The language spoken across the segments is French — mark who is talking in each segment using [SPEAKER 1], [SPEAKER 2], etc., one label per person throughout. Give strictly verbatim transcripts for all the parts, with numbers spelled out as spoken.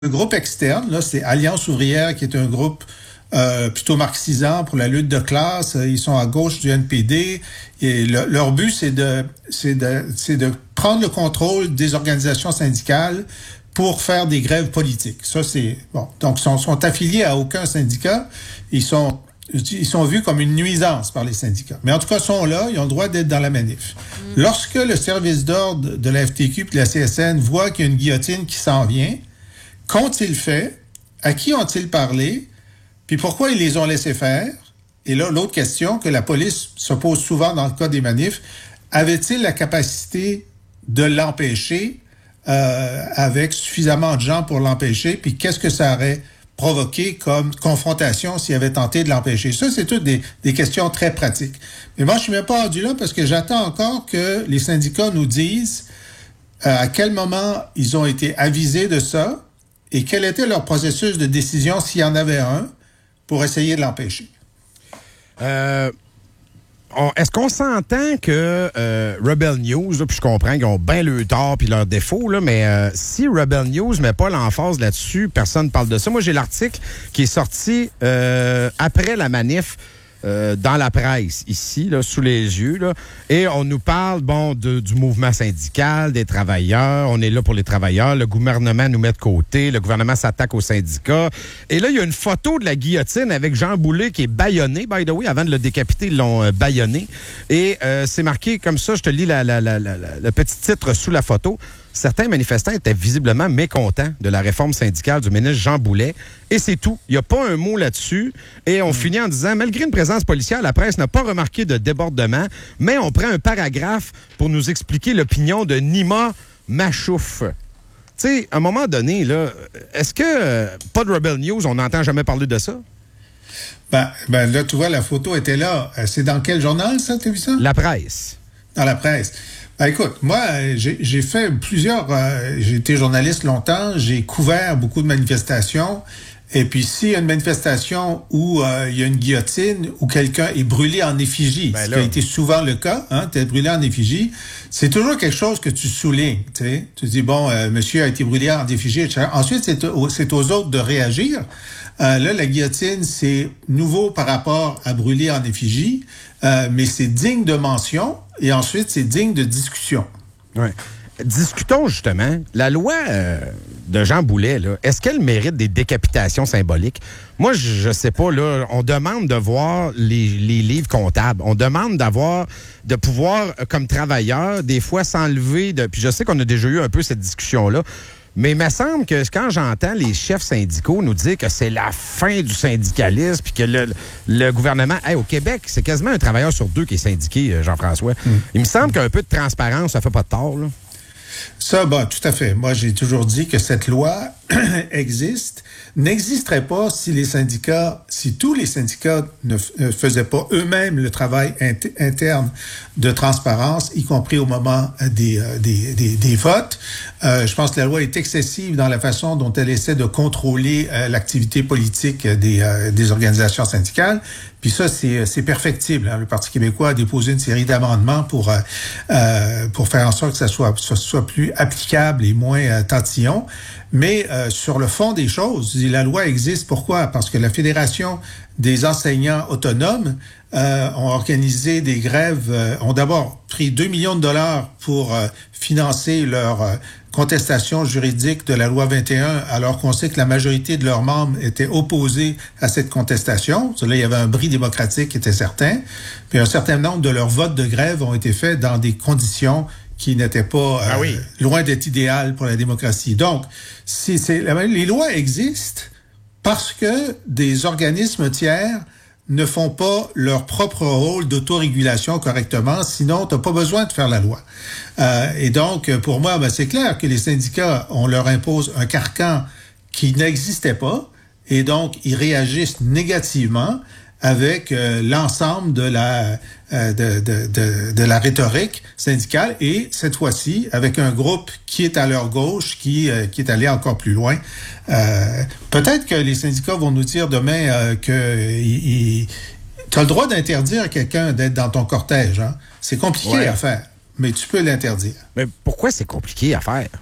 [SPEAKER 1] Le groupe externe, là, c'est Alliance ouvrière, qui est un groupe euh, plutôt marxisant pour la lutte de classe. Ils sont à gauche du N P D. Et le, leur but, c'est de, c'est de, c'est de prendre le contrôle des organisations syndicales pour faire des grèves politiques. Ça, c'est bon. Donc, ils sont, sont affiliés à aucun syndicat. Ils sont Ils sont vus comme une nuisance par les syndicats. Mais en tout cas, ils sont là, ils ont le droit d'être dans la manif. Mmh. Lorsque le service d'ordre de la F T Q et de la C S N voit qu'il y a une guillotine qui s'en vient, qu'ont-ils fait? À qui ont-ils parlé? Puis pourquoi ils les ont laissés faire? Et là, l'autre question que la police se pose souvent dans le cas des manifs, avait-il la capacité de l'empêcher euh, avec suffisamment de gens pour l'empêcher? Puis qu'est-ce que ça aurait provoqué comme confrontation s'il avait tenté de l'empêcher? Ça, c'est toutes des, des questions très pratiques. Mais moi, je suis même pas rendu là parce que j'attends encore que les syndicats nous disent euh, à quel moment ils ont été avisés de ça et quel était leur processus de décision, s'il y en avait un, pour essayer de l'empêcher.
[SPEAKER 2] Euh... On, est-ce qu'on s'entend que euh, Rebel News, là, puis je comprends qu'ils ont bien le tort puis leurs défauts, là, mais euh, si Rebel News met pas l'emphase là-dessus, personne ne parle de ça. Moi, j'ai l'article qui est sorti euh, après la manif euh, dans la presse, ici, là, sous les yeux, là, et on nous parle, bon, de, du mouvement syndical, des travailleurs, on est là pour les travailleurs, le gouvernement nous met de côté, le gouvernement s'attaque aux syndicats, et là, il y a une photo de la guillotine avec Jean Boulet qui est bâillonné, by the way, avant de le décapiter, ils l'ont euh, bâillonné, et euh, c'est marqué comme ça, je te lis la, la, la, la, la, le petit titre sous la photo. Certains manifestants étaient visiblement mécontents de la réforme syndicale du ministre Jean Boulet. Et c'est tout. Il n'y a pas un mot là-dessus. Et on mmh. finit en disant, malgré une présence policière, la presse n'a pas remarqué de débordement, mais on prend un paragraphe pour nous expliquer l'opinion de Nima Machouf. Tu sais, à un moment donné, là, est-ce que, euh, pas de Rebel News, on n'entend jamais parler de ça?
[SPEAKER 1] Ben, ben là, tu vois, la photo était là. C'est dans quel journal, ça, t'as vu ça?
[SPEAKER 2] La presse.
[SPEAKER 1] Dans la presse. Ben, écoute, moi, j'ai, j'ai fait plusieurs... Euh, j'ai été journaliste longtemps, j'ai couvert beaucoup de manifestations, et puis s'il y a une manifestation où euh, il y a une guillotine, où quelqu'un est brûlé en effigie, ben ce qui a été souvent le cas, hein, t'es brûlé en effigie, c'est toujours quelque chose que tu soulignes, tu sais. Tu dis, bon, euh, monsieur a été brûlé en effigie, et cetera. Ensuite, c'est, au, c'est aux autres de réagir. Euh, là, la guillotine, c'est nouveau par rapport à brûler en effigie, euh, mais c'est digne de mention, et ensuite, c'est digne de discussion.
[SPEAKER 2] Oui. Discutons justement. La loi euh, de Jean Boulet, là, est-ce qu'elle mérite des décapitations symboliques? Moi, je ne sais pas, là, on demande de voir les, les livres comptables. On demande d'avoir, de pouvoir, comme travailleur, des fois s'enlever de... Puis je sais qu'on a déjà eu un peu cette discussion-là. Mais il me semble que quand j'entends les chefs syndicaux nous dire que c'est la fin du syndicalisme puis que le, le gouvernement... Hey, au Québec, c'est quasiment un travailleur sur deux qui est syndiqué, Jean-François. Mm. Il me semble qu'un peu de transparence, ça fait pas de tort, là.
[SPEAKER 1] Ça, bon, tout à fait. Moi, j'ai toujours dit que cette loi existe, n'existerait pas si les syndicats, si tous les syndicats ne, f- ne faisaient pas eux-mêmes le travail int- interne de transparence, y compris au moment des, euh, des, des, des votes. Euh, je pense que la loi est excessive dans la façon dont elle essaie de contrôler euh, l'activité politique des, euh, des organisations syndicales. Puis ça, c'est, c'est perfectible. Hein. Le Parti québécois a déposé une série d'amendements pour euh, euh, pour faire en sorte que ça soit, ça soit plus applicable et moins euh, tantillon. Mais euh, sur le fond des choses, la loi existe. Pourquoi? Parce que la Fédération des enseignants autonomes euh, ont organisé des grèves, euh, ont d'abord pris deux millions de dollars pour euh, financer leur euh, contestation juridique de la loi vingt et un, alors qu'on sait que la majorité de leurs membres étaient opposés à cette contestation. Là, il y avait un bris démocratique qui était certain. Puis un certain nombre de leurs votes de grève ont été faits dans des conditions qui n'étaient pas euh, ah oui. loin d'être idéales pour la démocratie. Donc, si c'est, les lois existent parce que des organismes tiers ne font pas leur propre rôle d'autorégulation correctement, sinon tu n'as pas besoin de faire la loi. Euh, et donc, pour moi, ben, c'est clair que les syndicats, on leur impose un carcan qui n'existait pas, et donc ils réagissent négativement avec euh, l'ensemble de la euh, de, de, de, de la rhétorique syndicale, et cette fois-ci avec un groupe qui est à leur gauche, qui euh, qui est allé encore plus loin. Euh, peut-être que les syndicats vont nous dire demain euh, que tu as le droit d'interdire à quelqu'un d'être dans ton cortège. Hein? C'est compliqué ouais. à faire, mais tu peux l'interdire.
[SPEAKER 2] Mais pourquoi c'est compliqué à faire?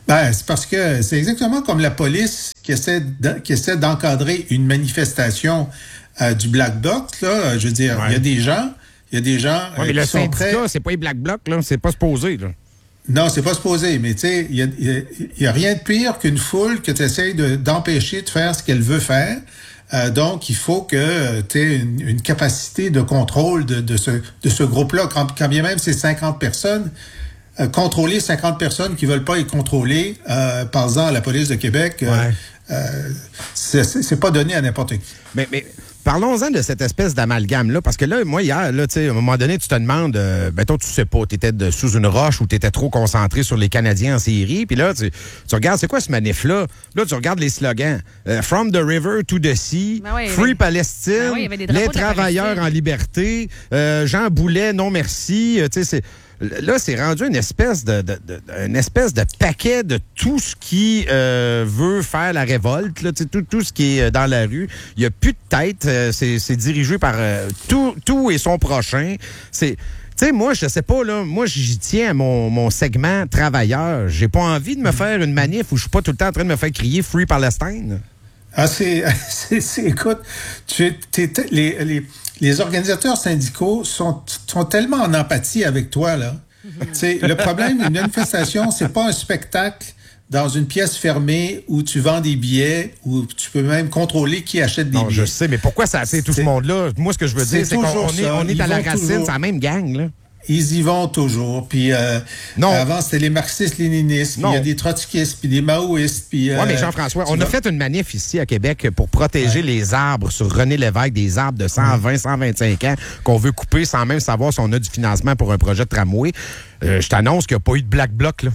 [SPEAKER 1] Ben, c'est parce que c'est exactement comme la police qui essaie, de, qui essaie d'encadrer une manifestation euh, du Black Bloc. Là, je veux dire, il ouais. y a des gens, il y a des gens
[SPEAKER 2] ouais, euh, mais qui le sont syndicat, prêts... c'est pas les Black Bloc, là, c'est pas supposé, là.
[SPEAKER 1] Non, c'est pas supposé, mais tu sais, il y a, y, y a rien de pire qu'une foule que tu essaies de, d'empêcher de faire ce qu'elle veut faire. Euh, donc, il faut que tu aies une, une capacité de contrôle de, de ce, de ce groupe-là. Quand, quand bien même c'est cinquante personnes, euh, contrôler cinquante personnes qui veulent pas être contrôlées, euh, par exemple, à la police de Québec, euh, ouais. euh, c'est, c'est pas donné à n'importe qui.
[SPEAKER 2] Mais, mais parlons-en de cette espèce d'amalgame-là, parce que là, moi, hier, là, tu sais, à un moment donné, tu te demandes, euh, ben, toi, tu sais pas, tu étais sous une roche ou tu étais trop concentré sur les Canadiens en série, puis là, tu, tu regardes, c'est quoi ce manif-là? Là, tu regardes les slogans. Euh, From the river to the sea, ben oui, Free avait... Palestine, ben oui, les travailleurs en liberté, euh, Jean Boulet, non merci, euh, tu sais, c'est... Là, c'est rendu une espèce de, de, de, une espèce de paquet de tout ce qui euh, veut faire la révolte, là, tout, tout ce qui est dans la rue. Il n'y a plus de tête. Euh, c'est, c'est dirigé par euh, tout, tout et son prochain. C'est... Tu sais, moi, je sais pas, là, moi, j'y tiens à mon, mon segment travailleur. J'ai pas envie de me faire une manif où je suis pas tout le temps en train de me faire crier « Free Palestine ».
[SPEAKER 1] Ah, c'est, c'est, c'est... Écoute, tu, t'es, t'es, les... les... Les organisateurs syndicaux sont, sont tellement en empathie avec toi, là. Mm-hmm. Le problème d'une manifestation, c'est pas un spectacle dans une pièce fermée où tu vends des billets, où tu peux même contrôler qui achète des
[SPEAKER 2] non,
[SPEAKER 1] billets.
[SPEAKER 2] Je sais, mais pourquoi ça attire tout ce monde-là? Moi, ce que je veux dire, c'est qu'on on est, on est à la racine, toujours... c'est la même gang, là.
[SPEAKER 1] Ils y vont toujours. Puis euh, non. Avant, c'était les marxistes-léninistes, puis il y a des trotskistes, puis des maoïstes. Puis, euh,
[SPEAKER 2] oui, mais Jean-François, on vas... a fait une manif ici à Québec pour protéger ouais. les arbres sur René Lévesque, des arbres de cent vingt, cent vingt-cinq ans qu'on veut couper sans même savoir si on a du financement pour un projet de tramway. Euh, je t'annonce qu'il n'y a pas eu de Black Bloc, là.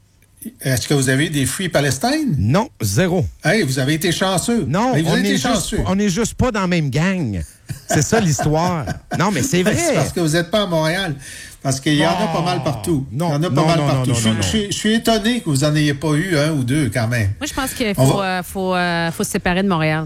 [SPEAKER 1] Est-ce que vous avez eu des Free Palestine?
[SPEAKER 2] Non, zéro.
[SPEAKER 1] Hey, vous avez été chanceux.
[SPEAKER 2] Non,
[SPEAKER 1] hey, vous
[SPEAKER 2] on,
[SPEAKER 1] avez
[SPEAKER 2] est
[SPEAKER 1] été
[SPEAKER 2] juste,
[SPEAKER 1] chanceux.
[SPEAKER 2] on est juste pas dans la même gang. C'est ça l'histoire. Non, mais c'est vrai.
[SPEAKER 1] C'est parce que vous n'êtes pas à Montréal. Parce qu'il y en a pas mal partout.
[SPEAKER 2] Non,
[SPEAKER 1] Il y en a pas
[SPEAKER 2] non,
[SPEAKER 1] mal
[SPEAKER 2] non,
[SPEAKER 1] partout.
[SPEAKER 2] Non, non,
[SPEAKER 1] je,
[SPEAKER 2] non, non.
[SPEAKER 1] Je, je suis étonné que vous n'en ayez pas eu un ou deux quand même.
[SPEAKER 3] Moi, je pense qu'il faut, va... euh, faut, euh, faut se séparer de Montréal.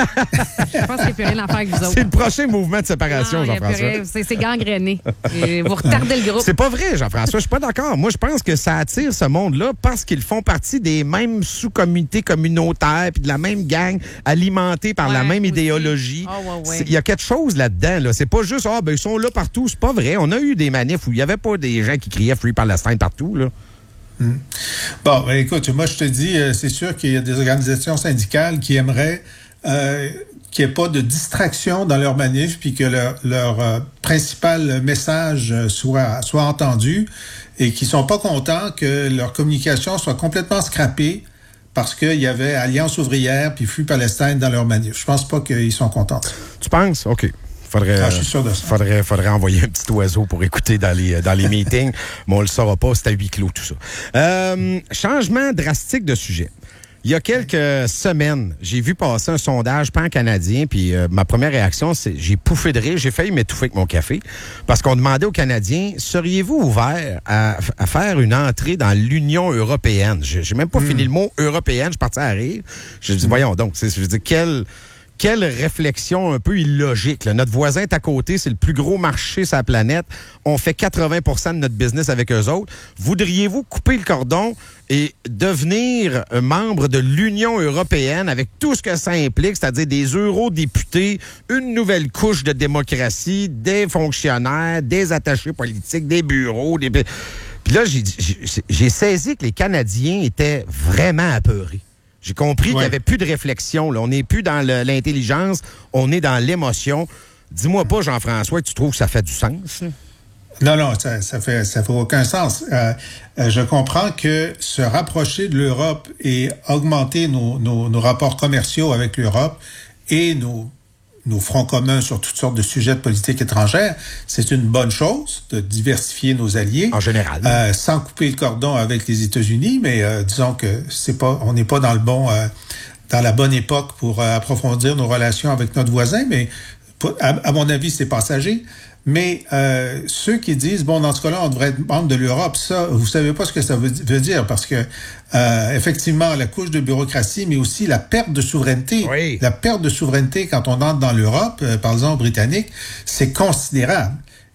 [SPEAKER 3] Je pense qu'il n'y a plus rien à faire avec vous autres.
[SPEAKER 2] C'est le prochain mouvement de séparation, non, Jean-François.
[SPEAKER 3] C'est, c'est gangréné. Et vous retardez le groupe.
[SPEAKER 2] C'est pas vrai, Jean-François. Je suis pas d'accord. Moi, je pense que ça attire ce monde-là parce qu'ils font partie des mêmes sous-communautés communautaires puis de la même gang alimentée par ouais, la même aussi. idéologie. Il oh, ouais, ouais. y a quelque chose là-dedans. Là. C'est pas juste, ah, ben, ils sont là partout. C'est pas vrai. On a eu des manifs où il n'y avait pas des gens qui criaient Free Palestine partout, là.
[SPEAKER 1] Hum. Bon, ben, écoute, moi, je te dis, euh, c'est sûr qu'il y a des organisations syndicales qui aimeraient euh, qu'il n'y ait pas de distraction dans leur manif puis que leur, leur euh, principal message soit, soit entendu et qui sont pas contents que leur communication soit complètement scrappée parce qu'il y avait Alliance ouvrière puis Free Palestine dans leur manif. Je pense pas qu'ils sont contents.
[SPEAKER 2] Tu penses? OK. Faudrait,
[SPEAKER 1] ah, je suis sûr de ça.
[SPEAKER 2] Faudrait, faudrait envoyer un petit oiseau pour écouter dans les, dans les meetings, mais on le saura pas, c'est à huis clos tout ça. Euh, changement drastique de sujet. Il y a quelques semaines, j'ai vu passer un sondage pan-canadien, puis euh, ma première réaction, c'est j'ai pouffé de rire, j'ai failli m'étouffer avec mon café, parce qu'on demandait aux Canadiens, seriez-vous ouverts à, à faire une entrée dans l'Union européenne? J'ai, j'ai même pas mmh. fini le mot européenne, je suis parti à rire. Je dis, mmh. voyons donc, c'est, je veux dire, quel... Quelle réflexion un peu illogique. Là. Notre voisin est à côté, c'est le plus gros marché sur la planète. On fait quatre-vingts pour cent de notre business avec eux autres. Voudriez-vous couper le cordon et devenir membre de l'Union européenne avec tout ce que ça implique, c'est-à-dire des eurodéputés, une nouvelle couche de démocratie, des fonctionnaires, des attachés politiques, des bureaux, des... Puis là, j'ai, j'ai, j'ai saisi que les Canadiens étaient vraiment apeurés. J'ai compris ouais. qu'il n'y avait plus de réflexion. Là. On n'est plus dans le, l'intelligence, on est dans l'émotion. Dis-moi pas, Jean-François, que tu trouves que ça fait du sens? Là?
[SPEAKER 1] Non, non, ça, ça fait ça fait aucun sens. Euh, euh, je comprends que se rapprocher de l'Europe et augmenter nos, nos, nos rapports commerciaux avec l'Europe et nos nos fronts communs sur toutes sortes de sujets de politique étrangère, c'est une bonne chose de diversifier nos alliés.
[SPEAKER 2] En général.
[SPEAKER 1] Euh, sans couper le cordon avec les États-Unis, mais euh, disons que c'est pas, on n'est pas dans le bon, euh, dans la bonne époque pour euh, approfondir nos relations avec notre voisin, mais pour, à, à mon avis, c'est passager. Mais euh, ceux qui disent, bon, dans ce cas-là, on devrait être membre de l'Europe, ça, vous savez pas ce que ça veut, veut dire, parce que euh, effectivement, la couche de bureaucratie, mais aussi la perte de souveraineté.
[SPEAKER 2] Oui.
[SPEAKER 1] La perte de souveraineté quand on entre dans l'Europe, euh, par exemple britannique, c'est considérable.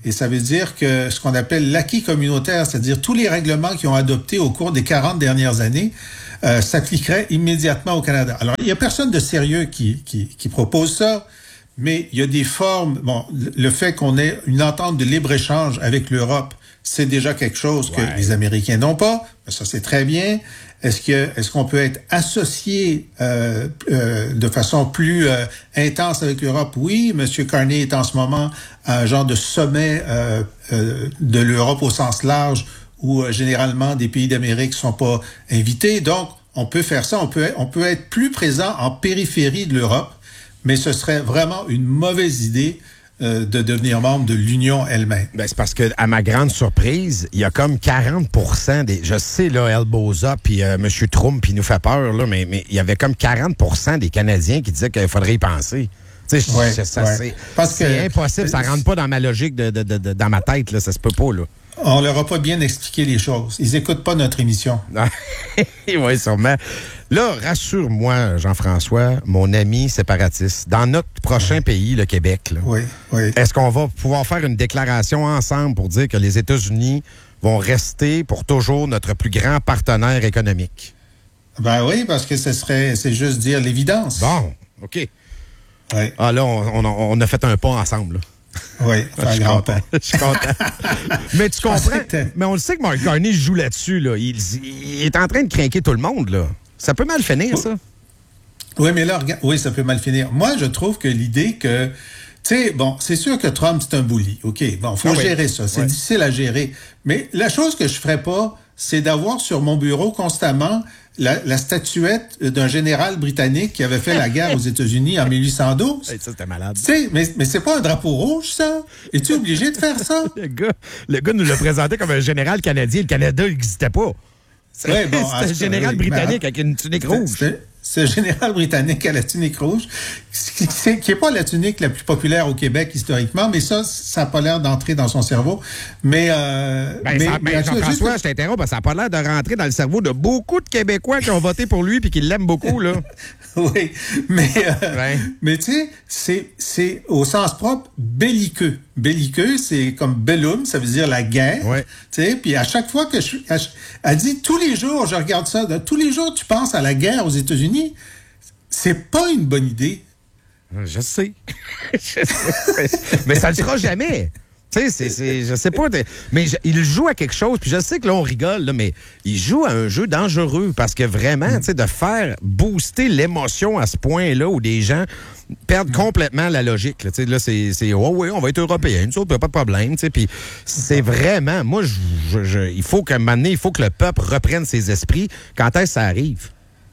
[SPEAKER 1] Et ça veut dire que ce qu'on appelle l'acquis communautaire, c'est-à-dire tous les règlements qui ont adoptés au cours des quarante dernières années, euh, s'appliqueraient immédiatement au Canada. Alors, il y a personne de sérieux qui, qui, qui propose ça, mais il y a des formes. Bon, le fait qu'on ait une entente de libre-échange avec l'Europe, c'est déjà quelque chose que ouais. les Américains n'ont pas. Ça, c'est très bien. Est-ce que est-ce qu'on peut être associé euh, euh, de façon plus euh, intense avec l'Europe? Oui, M. Carney est en ce moment à un genre de sommet euh, euh, de l'Europe au sens large où euh, généralement des pays d'Amérique sont pas invités. Donc, on peut faire ça. On peut on peut être plus présent en périphérie de l'Europe, mais ce serait vraiment une mauvaise idée Euh, de devenir membre de l'Union elle-même.
[SPEAKER 2] Ben, c'est parce que, à ma grande surprise, il y a comme quarante pour cent des... Je sais, là, El Boza, puis euh, M. Trump, il nous fait peur, là, mais mais il y avait comme quarante pour cent des Canadiens qui disaient qu'il faudrait y penser. Tu sais, ouais, ça, ouais. c'est, c'est que, impossible. Ça rentre pas dans ma logique, de, de, de, de, dans ma tête, là. Ça se peut pas, là.
[SPEAKER 1] On leur a pas bien expliqué les choses. Ils écoutent pas notre émission.
[SPEAKER 2] Oui, sûrement. Là, rassure-moi, Jean-François, mon ami séparatiste, dans notre prochain oui. pays, le Québec, là,
[SPEAKER 1] oui, oui.
[SPEAKER 2] est-ce qu'on va pouvoir faire une déclaration ensemble pour dire que les États-Unis vont rester pour toujours notre plus grand partenaire économique?
[SPEAKER 1] Ben oui, parce que ce serait, c'est juste dire l'évidence.
[SPEAKER 2] Bon, OK.
[SPEAKER 1] Oui.
[SPEAKER 2] Ah là, on, on, on a fait un pas ensemble, là.
[SPEAKER 1] Oui,
[SPEAKER 2] je suis content. Je suis content. Mais tu comprends? Mais on le sait que Mark Carney joue là-dessus. Là. Il, il est en train de craquer tout le monde. Là. Ça peut mal finir, ça.
[SPEAKER 1] Oui, mais là, regarde, oui, ça peut mal finir. Moi, je trouve que l'idée que, tu sais, bon, c'est sûr que Trump, c'est un bully. OK, bon, faut ah, gérer oui. ça. C'est oui. difficile à gérer. Mais la chose que je ferais pas, c'est d'avoir sur mon bureau constamment la, la statuette d'un général britannique qui avait fait la guerre aux États-Unis en mille huit cent douze.
[SPEAKER 2] Hey, ça, c'était malade.
[SPEAKER 1] Tu sais, mais, mais c'est pas un drapeau rouge, ça? Es-tu obligé de faire ça?
[SPEAKER 2] le, gars, le gars nous l'a présenté comme un général canadien. Le Canada n'existait pas. C'est, ouais, bon, c'est un général oui, britannique mais, avec une tunique rouge.
[SPEAKER 1] C'est, c'est un général britannique à la tunique rouge, qui n'est pas la tunique la plus populaire au Québec historiquement, mais ça, ça n'a pas l'air d'entrer dans son cerveau. Mais, euh,
[SPEAKER 2] ben,
[SPEAKER 1] mais,
[SPEAKER 2] ça, mais Jean-François, juste... je t'interromps, parce que ça n'a pas l'air de rentrer dans le cerveau de beaucoup de Québécois qui ont voté pour lui et qui l'aiment beaucoup, là.
[SPEAKER 1] Oui, mais, euh, ouais. mais tu sais, c'est, c'est au sens propre belliqueux. Belliqueux, c'est comme bellum, ça veut dire la guerre.
[SPEAKER 2] Ouais.
[SPEAKER 1] Tu sais, puis à chaque fois que je, à, elle dit tous les jours, je regarde ça, de, tous les jours tu penses à la guerre aux États-Unis, c'est pas une bonne idée.
[SPEAKER 2] Je sais. je sais. Mais ça le sera jamais. Tu sais, c'est, c'est, je sais pas, mais je, il joue à quelque chose, puis je sais que là, on rigole, là, mais il joue à un jeu dangereux, parce que vraiment, mm. tu sais, de faire booster l'émotion à ce point-là où des gens perdent mm. complètement la logique. Tu sais, là, c'est, c'est, oh oui, on va être européens, nous autres, pas de problème, tu sais, puis c'est vraiment, moi, je, je, je, il faut qu'à un moment donné, il faut que le peuple reprenne ses esprits. Quand est-ce que ça arrive?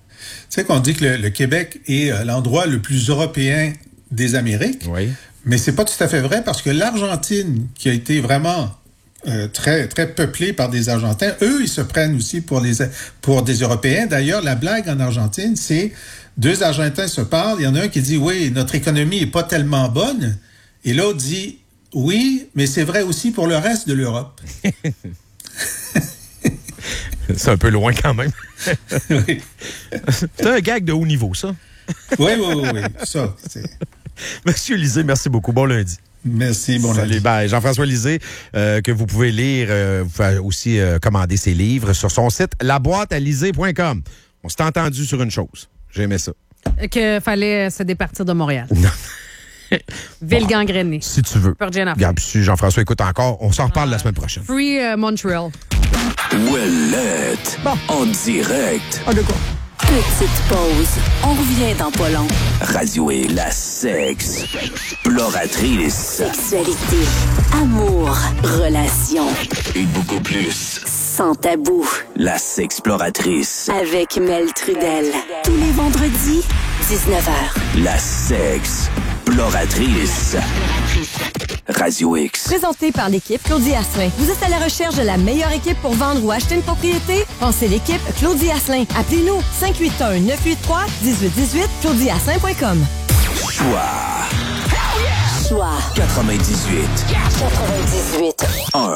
[SPEAKER 1] Tu sais qu'on dit que le, le Québec est euh, l'endroit le plus européen des Amériques.
[SPEAKER 2] Oui.
[SPEAKER 1] Mais c'est pas tout à fait vrai parce que l'Argentine, qui a été vraiment euh, très très peuplée par des Argentins, eux, ils se prennent aussi pour les pour des Européens. D'ailleurs, la blague en Argentine, c'est deux Argentins se parlent. Il y en a un qui dit oui, notre économie est pas tellement bonne, et l'autre dit oui, mais c'est vrai aussi pour le reste de l'Europe.
[SPEAKER 2] C'est un peu loin quand même.
[SPEAKER 1] Oui.
[SPEAKER 2] C'est un gag de haut niveau, ça.
[SPEAKER 1] Oui, oui, oui, oui. Ça, c'est...
[SPEAKER 2] Monsieur Lisée, merci beaucoup. Bon lundi.
[SPEAKER 1] Merci, bon
[SPEAKER 2] Salut,
[SPEAKER 1] lundi.
[SPEAKER 2] Bye. Jean-François Lisée, euh, que vous pouvez lire, euh, vous pouvez aussi euh, commander ses livres sur son site la boîte à lisée point com. On s'est entendu sur une chose. J'aimais ça.
[SPEAKER 3] Qu'il fallait se départir de Montréal.
[SPEAKER 2] Non.
[SPEAKER 3] Ville
[SPEAKER 2] bon,
[SPEAKER 3] gangrénée.
[SPEAKER 2] Si tu veux. Regarde, si Jean-François écoute encore, on s'en reparle euh, la semaine prochaine.
[SPEAKER 3] Free uh, Montreal.
[SPEAKER 4] Ouellette. Bon. En direct.
[SPEAKER 2] Ah, de quoi?
[SPEAKER 5] Petite pause. On revient dans pas long.
[SPEAKER 4] Radio et la sexe. Exploratrice.
[SPEAKER 5] Sexualité. Amour. Relations.
[SPEAKER 4] Et beaucoup plus.
[SPEAKER 5] Sans tabou.
[SPEAKER 4] La sexploratrice.
[SPEAKER 5] Avec Mel Trudel. Tous les vendredis, dix-neuf heures.
[SPEAKER 4] La sexploratrice. Radio X.
[SPEAKER 6] Présenté par l'équipe Claudie Asselin. Vous êtes à la recherche de la meilleure équipe pour vendre ou acheter une propriété? Pensez l'équipe Claudie Asselin. Appelez-nous cinq huit un neuf huit trois un huit un huit claudie asselin point com.
[SPEAKER 4] Choix.
[SPEAKER 5] Choix.
[SPEAKER 4] quatre-vingt-dix-huit.
[SPEAKER 5] quatre-vingt-dix-huit.
[SPEAKER 4] un.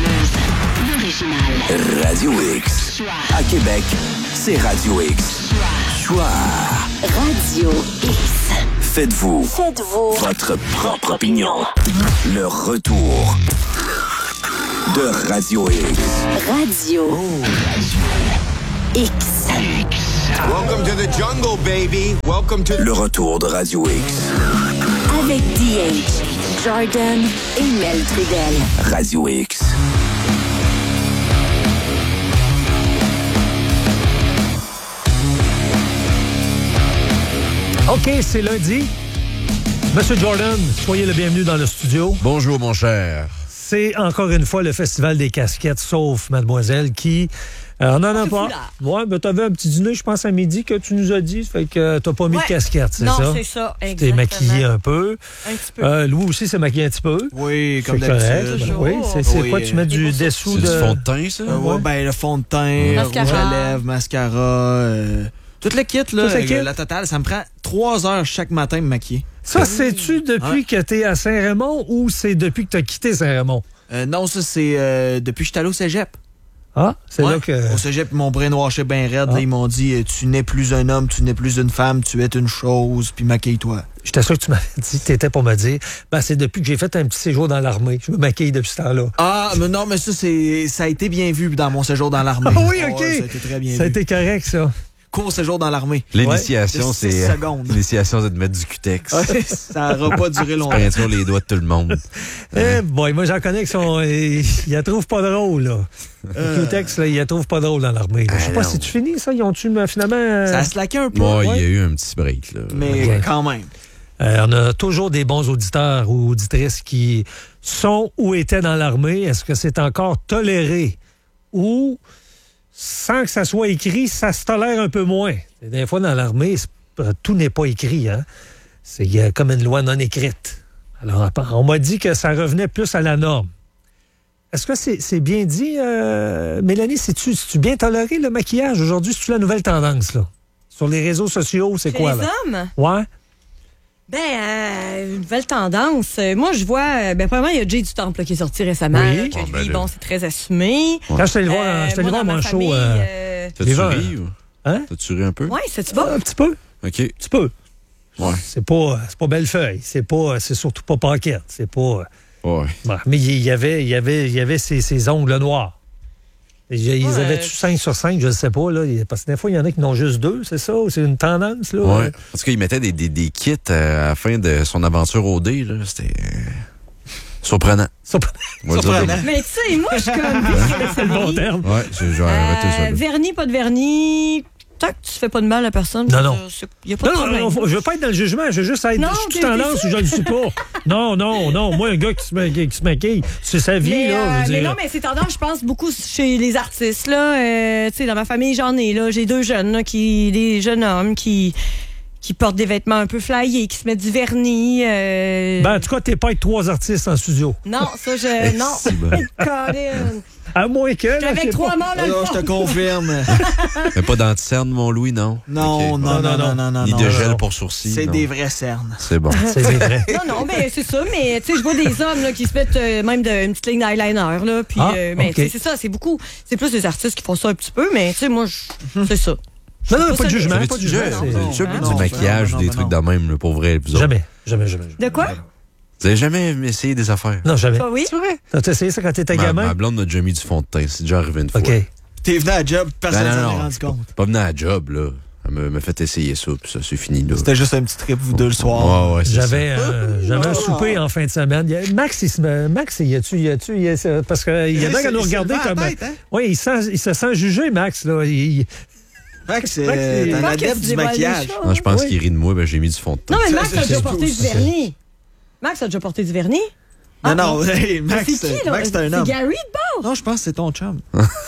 [SPEAKER 4] Radio X. À Québec, c'est Radio X. Choix.
[SPEAKER 5] Radio X.
[SPEAKER 4] Faites-vous.
[SPEAKER 5] Faites-vous.
[SPEAKER 4] Votre propre opinion. Le retour de Radio X.
[SPEAKER 5] Radio X.
[SPEAKER 7] Welcome to the jungle, baby. Welcome to...
[SPEAKER 4] Le retour de Radio X.
[SPEAKER 5] Avec D H, Jordan et Mel Trudel.
[SPEAKER 4] Radio X.
[SPEAKER 8] OK, c'est lundi. Monsieur Jordan, soyez le bienvenu dans le studio.
[SPEAKER 2] Bonjour, mon cher.
[SPEAKER 8] C'est encore une fois le Festival des casquettes, sauf Mademoiselle qui... Euh, on n'en a pas. Ouais, ben t'avais un petit dîner, je pense, à midi que tu nous as dit. Fait que euh, t'as pas mis
[SPEAKER 6] Ouais.
[SPEAKER 8] de casquette, c'est
[SPEAKER 6] non,
[SPEAKER 8] ça?
[SPEAKER 6] Non, c'est ça,
[SPEAKER 8] Tu
[SPEAKER 6] exactement.
[SPEAKER 8] t'es maquillé un peu.
[SPEAKER 6] Un petit peu.
[SPEAKER 8] Euh, Louis aussi s'est maquillé un petit peu.
[SPEAKER 9] Oui, comme
[SPEAKER 8] C'est correct.
[SPEAKER 9] d'habitude.
[SPEAKER 6] Toujours.
[SPEAKER 8] Oui, c'est, c'est
[SPEAKER 9] Oui,
[SPEAKER 8] quoi? Tu mets du
[SPEAKER 6] beaux
[SPEAKER 8] dessous
[SPEAKER 2] C'est
[SPEAKER 8] de...
[SPEAKER 2] du fond de teint, ça?
[SPEAKER 9] Euh, ouais, ben, le fond de teint,
[SPEAKER 6] Mascara.
[SPEAKER 9] rouge à lèvres, mascara, euh, tout le kit, là.
[SPEAKER 8] Tout le kit?
[SPEAKER 9] euh, La totale, ça me prend trois heures chaque matin de me maquiller.
[SPEAKER 8] Ça, c'est-tu depuis
[SPEAKER 9] Ouais.
[SPEAKER 8] que t'es à Saint-Raymond ou c'est depuis que t'as quitté Saint-Raymond?
[SPEAKER 9] Euh, non, ça, c'est euh, depuis que je suis allé au cégep.
[SPEAKER 8] Ah, c'est
[SPEAKER 9] Ouais.
[SPEAKER 8] là que...
[SPEAKER 9] Au cégep, ils m'ont brainwashé bien raide.
[SPEAKER 8] Ah.
[SPEAKER 9] Là, ils m'ont dit euh, tu n'es plus un homme, tu n'es plus une femme, tu es une chose, puis maquille-toi.
[SPEAKER 8] J'étais sûr que tu m'avais dit, t'étais pour me dire, ben c'est depuis que j'ai fait un petit séjour dans l'armée. Je me maquille depuis ce temps-là.
[SPEAKER 9] Ah, mais non, mais ça, c'est ça a été bien vu dans mon séjour dans l'armée.
[SPEAKER 8] Ah oui,
[SPEAKER 9] Ah
[SPEAKER 8] OK.
[SPEAKER 9] ouais, ça a été très bien
[SPEAKER 8] Ça a
[SPEAKER 9] vu.
[SPEAKER 8] été correct, ça.
[SPEAKER 9] Court séjour dans l'armée.
[SPEAKER 2] L'initiation,
[SPEAKER 9] Ouais.
[SPEAKER 2] c'est.
[SPEAKER 9] Six
[SPEAKER 2] euh,
[SPEAKER 9] secondes.
[SPEAKER 2] L'initiation, c'est de mettre du cutex.
[SPEAKER 9] Ouais, ça n'aura pas duré longtemps.
[SPEAKER 2] Peinture les doigts de tout le monde.
[SPEAKER 8] Eh boy, moi j'en connais qui sont. Ils ils la trouvent pas drôle, là. Le Q-Tex, là, ils la trouvent pas drôle dans l'armée. là. Je sais
[SPEAKER 2] Ah,
[SPEAKER 8] pas
[SPEAKER 2] non.
[SPEAKER 8] si tu finis ça, ils ont-tu euh, finalement. euh,
[SPEAKER 9] Ça a slacké un peu.
[SPEAKER 2] Moi, il
[SPEAKER 9] ouais.
[SPEAKER 2] y a eu un petit break, là.
[SPEAKER 9] Mais
[SPEAKER 8] Ouais.
[SPEAKER 9] quand même.
[SPEAKER 8] euh, on a toujours des bons auditeurs ou auditrices qui sont ou étaient dans l'armée. Est-ce que c'est encore toléré? Ou, sans que ça soit écrit, ça se tolère un peu moins? Des fois, dans l'armée, c'est- tout n'est pas écrit, hein? C'est il y a comme une loi non écrite. Alors, on m'a dit que ça revenait plus à la norme. Est-ce que c'est, c'est bien dit, euh, Mélanie? C'est-tu, c'est-tu bien toléré, le maquillage? Aujourd'hui, c'est-tu la nouvelle tendance, là? Sur les réseaux sociaux, c'est
[SPEAKER 6] Chez
[SPEAKER 8] quoi,
[SPEAKER 6] les
[SPEAKER 8] là?
[SPEAKER 6] hommes?
[SPEAKER 8] Ouais?
[SPEAKER 6] Ben, euh, une nouvelle tendance. Euh, Moi, je vois, euh, ben, premièrement, il y a Jay du Temple là, qui est sorti récemment.
[SPEAKER 8] Oui.
[SPEAKER 6] là, que
[SPEAKER 2] Oh,
[SPEAKER 6] lui,
[SPEAKER 2] ben là.
[SPEAKER 6] bon, c'est très assumé.
[SPEAKER 8] Quand je t'allais voir,
[SPEAKER 6] Euh,
[SPEAKER 8] je t'allais
[SPEAKER 6] moi,
[SPEAKER 8] voir
[SPEAKER 6] dans
[SPEAKER 8] mon
[SPEAKER 6] ma
[SPEAKER 8] show.
[SPEAKER 6] famille,
[SPEAKER 8] euh,
[SPEAKER 6] euh,
[SPEAKER 2] T'as-tu
[SPEAKER 8] Les vents,
[SPEAKER 2] ri ou?
[SPEAKER 8] Hein?
[SPEAKER 2] T'as-tu ri un peu?
[SPEAKER 6] Ouais, c'est-tu bon?
[SPEAKER 8] Un petit peu. Un
[SPEAKER 2] OK.
[SPEAKER 8] petit peu.
[SPEAKER 2] Ouais.
[SPEAKER 8] C'est pas, c'est pas Bellefeuille. C'est pas, c'est surtout pas Paquette. C'est pas.
[SPEAKER 2] Ouais.
[SPEAKER 8] Bon, mais il y avait, il y avait, il y avait ces, ces ongles noirs. Ils ils
[SPEAKER 6] Ouais.
[SPEAKER 8] avaient-tu cinq sur cinq, je ne sais pas. Là. Parce que des fois, il y en a qui n'ont juste deux, c'est ça? C'est une tendance, là?
[SPEAKER 2] Ouais. Parce qu'il mettait des, des, des kits euh, à la fin de son aventure au dé, là. C'était euh, surprenant.
[SPEAKER 8] Surprenant.
[SPEAKER 2] On va le dire
[SPEAKER 9] Surprenant.
[SPEAKER 2] de
[SPEAKER 6] Mais tu sais, moi, je suis comme...
[SPEAKER 8] C'est le bon terme.
[SPEAKER 2] même. Ouais, j'ai j'ai arrêté ça.
[SPEAKER 6] Euh,
[SPEAKER 2] là.
[SPEAKER 6] vernis, pas de vernis. Tant que tu fais pas de mal à personne.
[SPEAKER 8] Non, non.
[SPEAKER 6] Il n'y a pas
[SPEAKER 8] Non,
[SPEAKER 6] de
[SPEAKER 8] non,
[SPEAKER 6] problème.
[SPEAKER 8] non, faut- je veux pas être dans le jugement, je veux juste être.
[SPEAKER 6] Non,
[SPEAKER 8] je suis
[SPEAKER 6] t'es-
[SPEAKER 8] tendance
[SPEAKER 6] t'es
[SPEAKER 8] ou je ne le suis pas. Non, non, non. Moi, un gars qui se, ma- qui se maquille, c'est sa vie,
[SPEAKER 6] Mais,
[SPEAKER 8] là.
[SPEAKER 6] euh,
[SPEAKER 8] je veux
[SPEAKER 6] mais
[SPEAKER 8] dire.
[SPEAKER 6] non, mais c'est tendance, je pense, beaucoup chez les artistes. Là. Euh, tu sais, dans ma famille, j'en ai. Là. J'ai deux jeunes, là, qui, des jeunes hommes qui, qui portent des vêtements un peu flyés, qui se mettent du vernis. euh,
[SPEAKER 8] Ben, en tout cas, t'es pas avec trois artistes en studio.
[SPEAKER 6] Non, ça, je. Non.
[SPEAKER 2] C'est bon.
[SPEAKER 6] Colin.
[SPEAKER 8] À moins que. là, je
[SPEAKER 6] Avec
[SPEAKER 8] sais
[SPEAKER 6] trois
[SPEAKER 8] pas.
[SPEAKER 6] morts dans le
[SPEAKER 9] Alors, je te
[SPEAKER 6] fond.
[SPEAKER 9] confirme.
[SPEAKER 2] Mais pas d'anticerne, mon Louis, non?
[SPEAKER 9] Non,
[SPEAKER 2] Ok.
[SPEAKER 9] non, non, non, non, non, non.
[SPEAKER 2] Ni de
[SPEAKER 9] non.
[SPEAKER 2] gel pour sourcils.
[SPEAKER 9] C'est
[SPEAKER 2] non.
[SPEAKER 9] des vraies cernes.
[SPEAKER 2] C'est bon.
[SPEAKER 8] C'est vrai.
[SPEAKER 6] Non, non, mais c'est ça. Mais tu sais, je vois des hommes là, qui se mettent euh, même de, une petite ligne d'eyeliner. Là, puis,
[SPEAKER 8] Ah,
[SPEAKER 6] euh, ben,
[SPEAKER 8] ok.
[SPEAKER 6] tu sais, c'est ça, c'est beaucoup. C'est plus des artistes qui font ça un petit peu, mais tu sais, moi, je- c'est ça.
[SPEAKER 8] Non, non,
[SPEAKER 6] Pas
[SPEAKER 8] pas de
[SPEAKER 6] ça,
[SPEAKER 8] jugement,
[SPEAKER 2] Vous
[SPEAKER 8] pas de
[SPEAKER 2] avez-tu
[SPEAKER 8] jugement.
[SPEAKER 2] déjà
[SPEAKER 8] c'est-
[SPEAKER 2] vous avez déjà
[SPEAKER 9] non,
[SPEAKER 2] vu
[SPEAKER 9] non,
[SPEAKER 2] du maquillage
[SPEAKER 9] non,
[SPEAKER 2] ou des
[SPEAKER 9] non,
[SPEAKER 2] trucs de
[SPEAKER 9] non.
[SPEAKER 2] même, là, pour vrai, vous autres?
[SPEAKER 8] Jamais, jamais, jamais. jamais.
[SPEAKER 6] De quoi?
[SPEAKER 2] Vous avez jamais essayé des affaires?
[SPEAKER 8] Non, jamais.
[SPEAKER 6] Toi, oui?
[SPEAKER 8] T'as essayé ça quand t'étais
[SPEAKER 2] Ma,
[SPEAKER 8] gamin?
[SPEAKER 2] ma blonde m'a déjà mis du fond de teint. C'est déjà arrivé une fois.
[SPEAKER 8] OK.
[SPEAKER 9] T'es venu à la job, personne
[SPEAKER 2] Non,
[SPEAKER 9] s'en
[SPEAKER 2] non,
[SPEAKER 9] est
[SPEAKER 2] non.
[SPEAKER 9] rendu
[SPEAKER 2] c'est pas-
[SPEAKER 9] compte.
[SPEAKER 2] Pas venu à la job, là. Elle m'a- m'a fait essayer ça, puis ça, c'est fini, là.
[SPEAKER 9] C'était juste un petit trip, vous deux, le soir.
[SPEAKER 2] Ouais, ouais, c'est
[SPEAKER 8] J'avais,
[SPEAKER 2] ça.
[SPEAKER 8] euh, j'avais un souper en fin de semaine. Il y a- Max, il se met- Max, y a-tu, y a-tu, y a- parce qu'il y a bien qu'à nous regarder comme. Oui, il, sent- il se sent jugé, Max, là. Il- il-
[SPEAKER 9] Max,
[SPEAKER 8] Max,
[SPEAKER 9] euh,
[SPEAKER 8] il-
[SPEAKER 9] t'es un
[SPEAKER 6] Max,
[SPEAKER 9] adepte
[SPEAKER 6] tu
[SPEAKER 9] du
[SPEAKER 6] dévoiles les
[SPEAKER 9] maquillage.
[SPEAKER 6] choses.
[SPEAKER 2] Non, je pense
[SPEAKER 8] Oui.
[SPEAKER 2] qu'il rit de moi, ben j'ai mis du fond de teint.
[SPEAKER 6] Non, mais
[SPEAKER 9] Ça,
[SPEAKER 6] Max
[SPEAKER 9] ça,
[SPEAKER 6] a déjà
[SPEAKER 9] c'est
[SPEAKER 6] porté
[SPEAKER 9] tout,
[SPEAKER 6] du
[SPEAKER 9] ça.
[SPEAKER 6] vernis. Max a déjà porté du vernis.
[SPEAKER 9] Non,
[SPEAKER 6] Ah,
[SPEAKER 9] non, hey, Max,
[SPEAKER 6] c'est qui, là?
[SPEAKER 9] Max, c'est un homme.
[SPEAKER 6] C'est Gary de bord.
[SPEAKER 9] Non, je pense que c'est ton chum.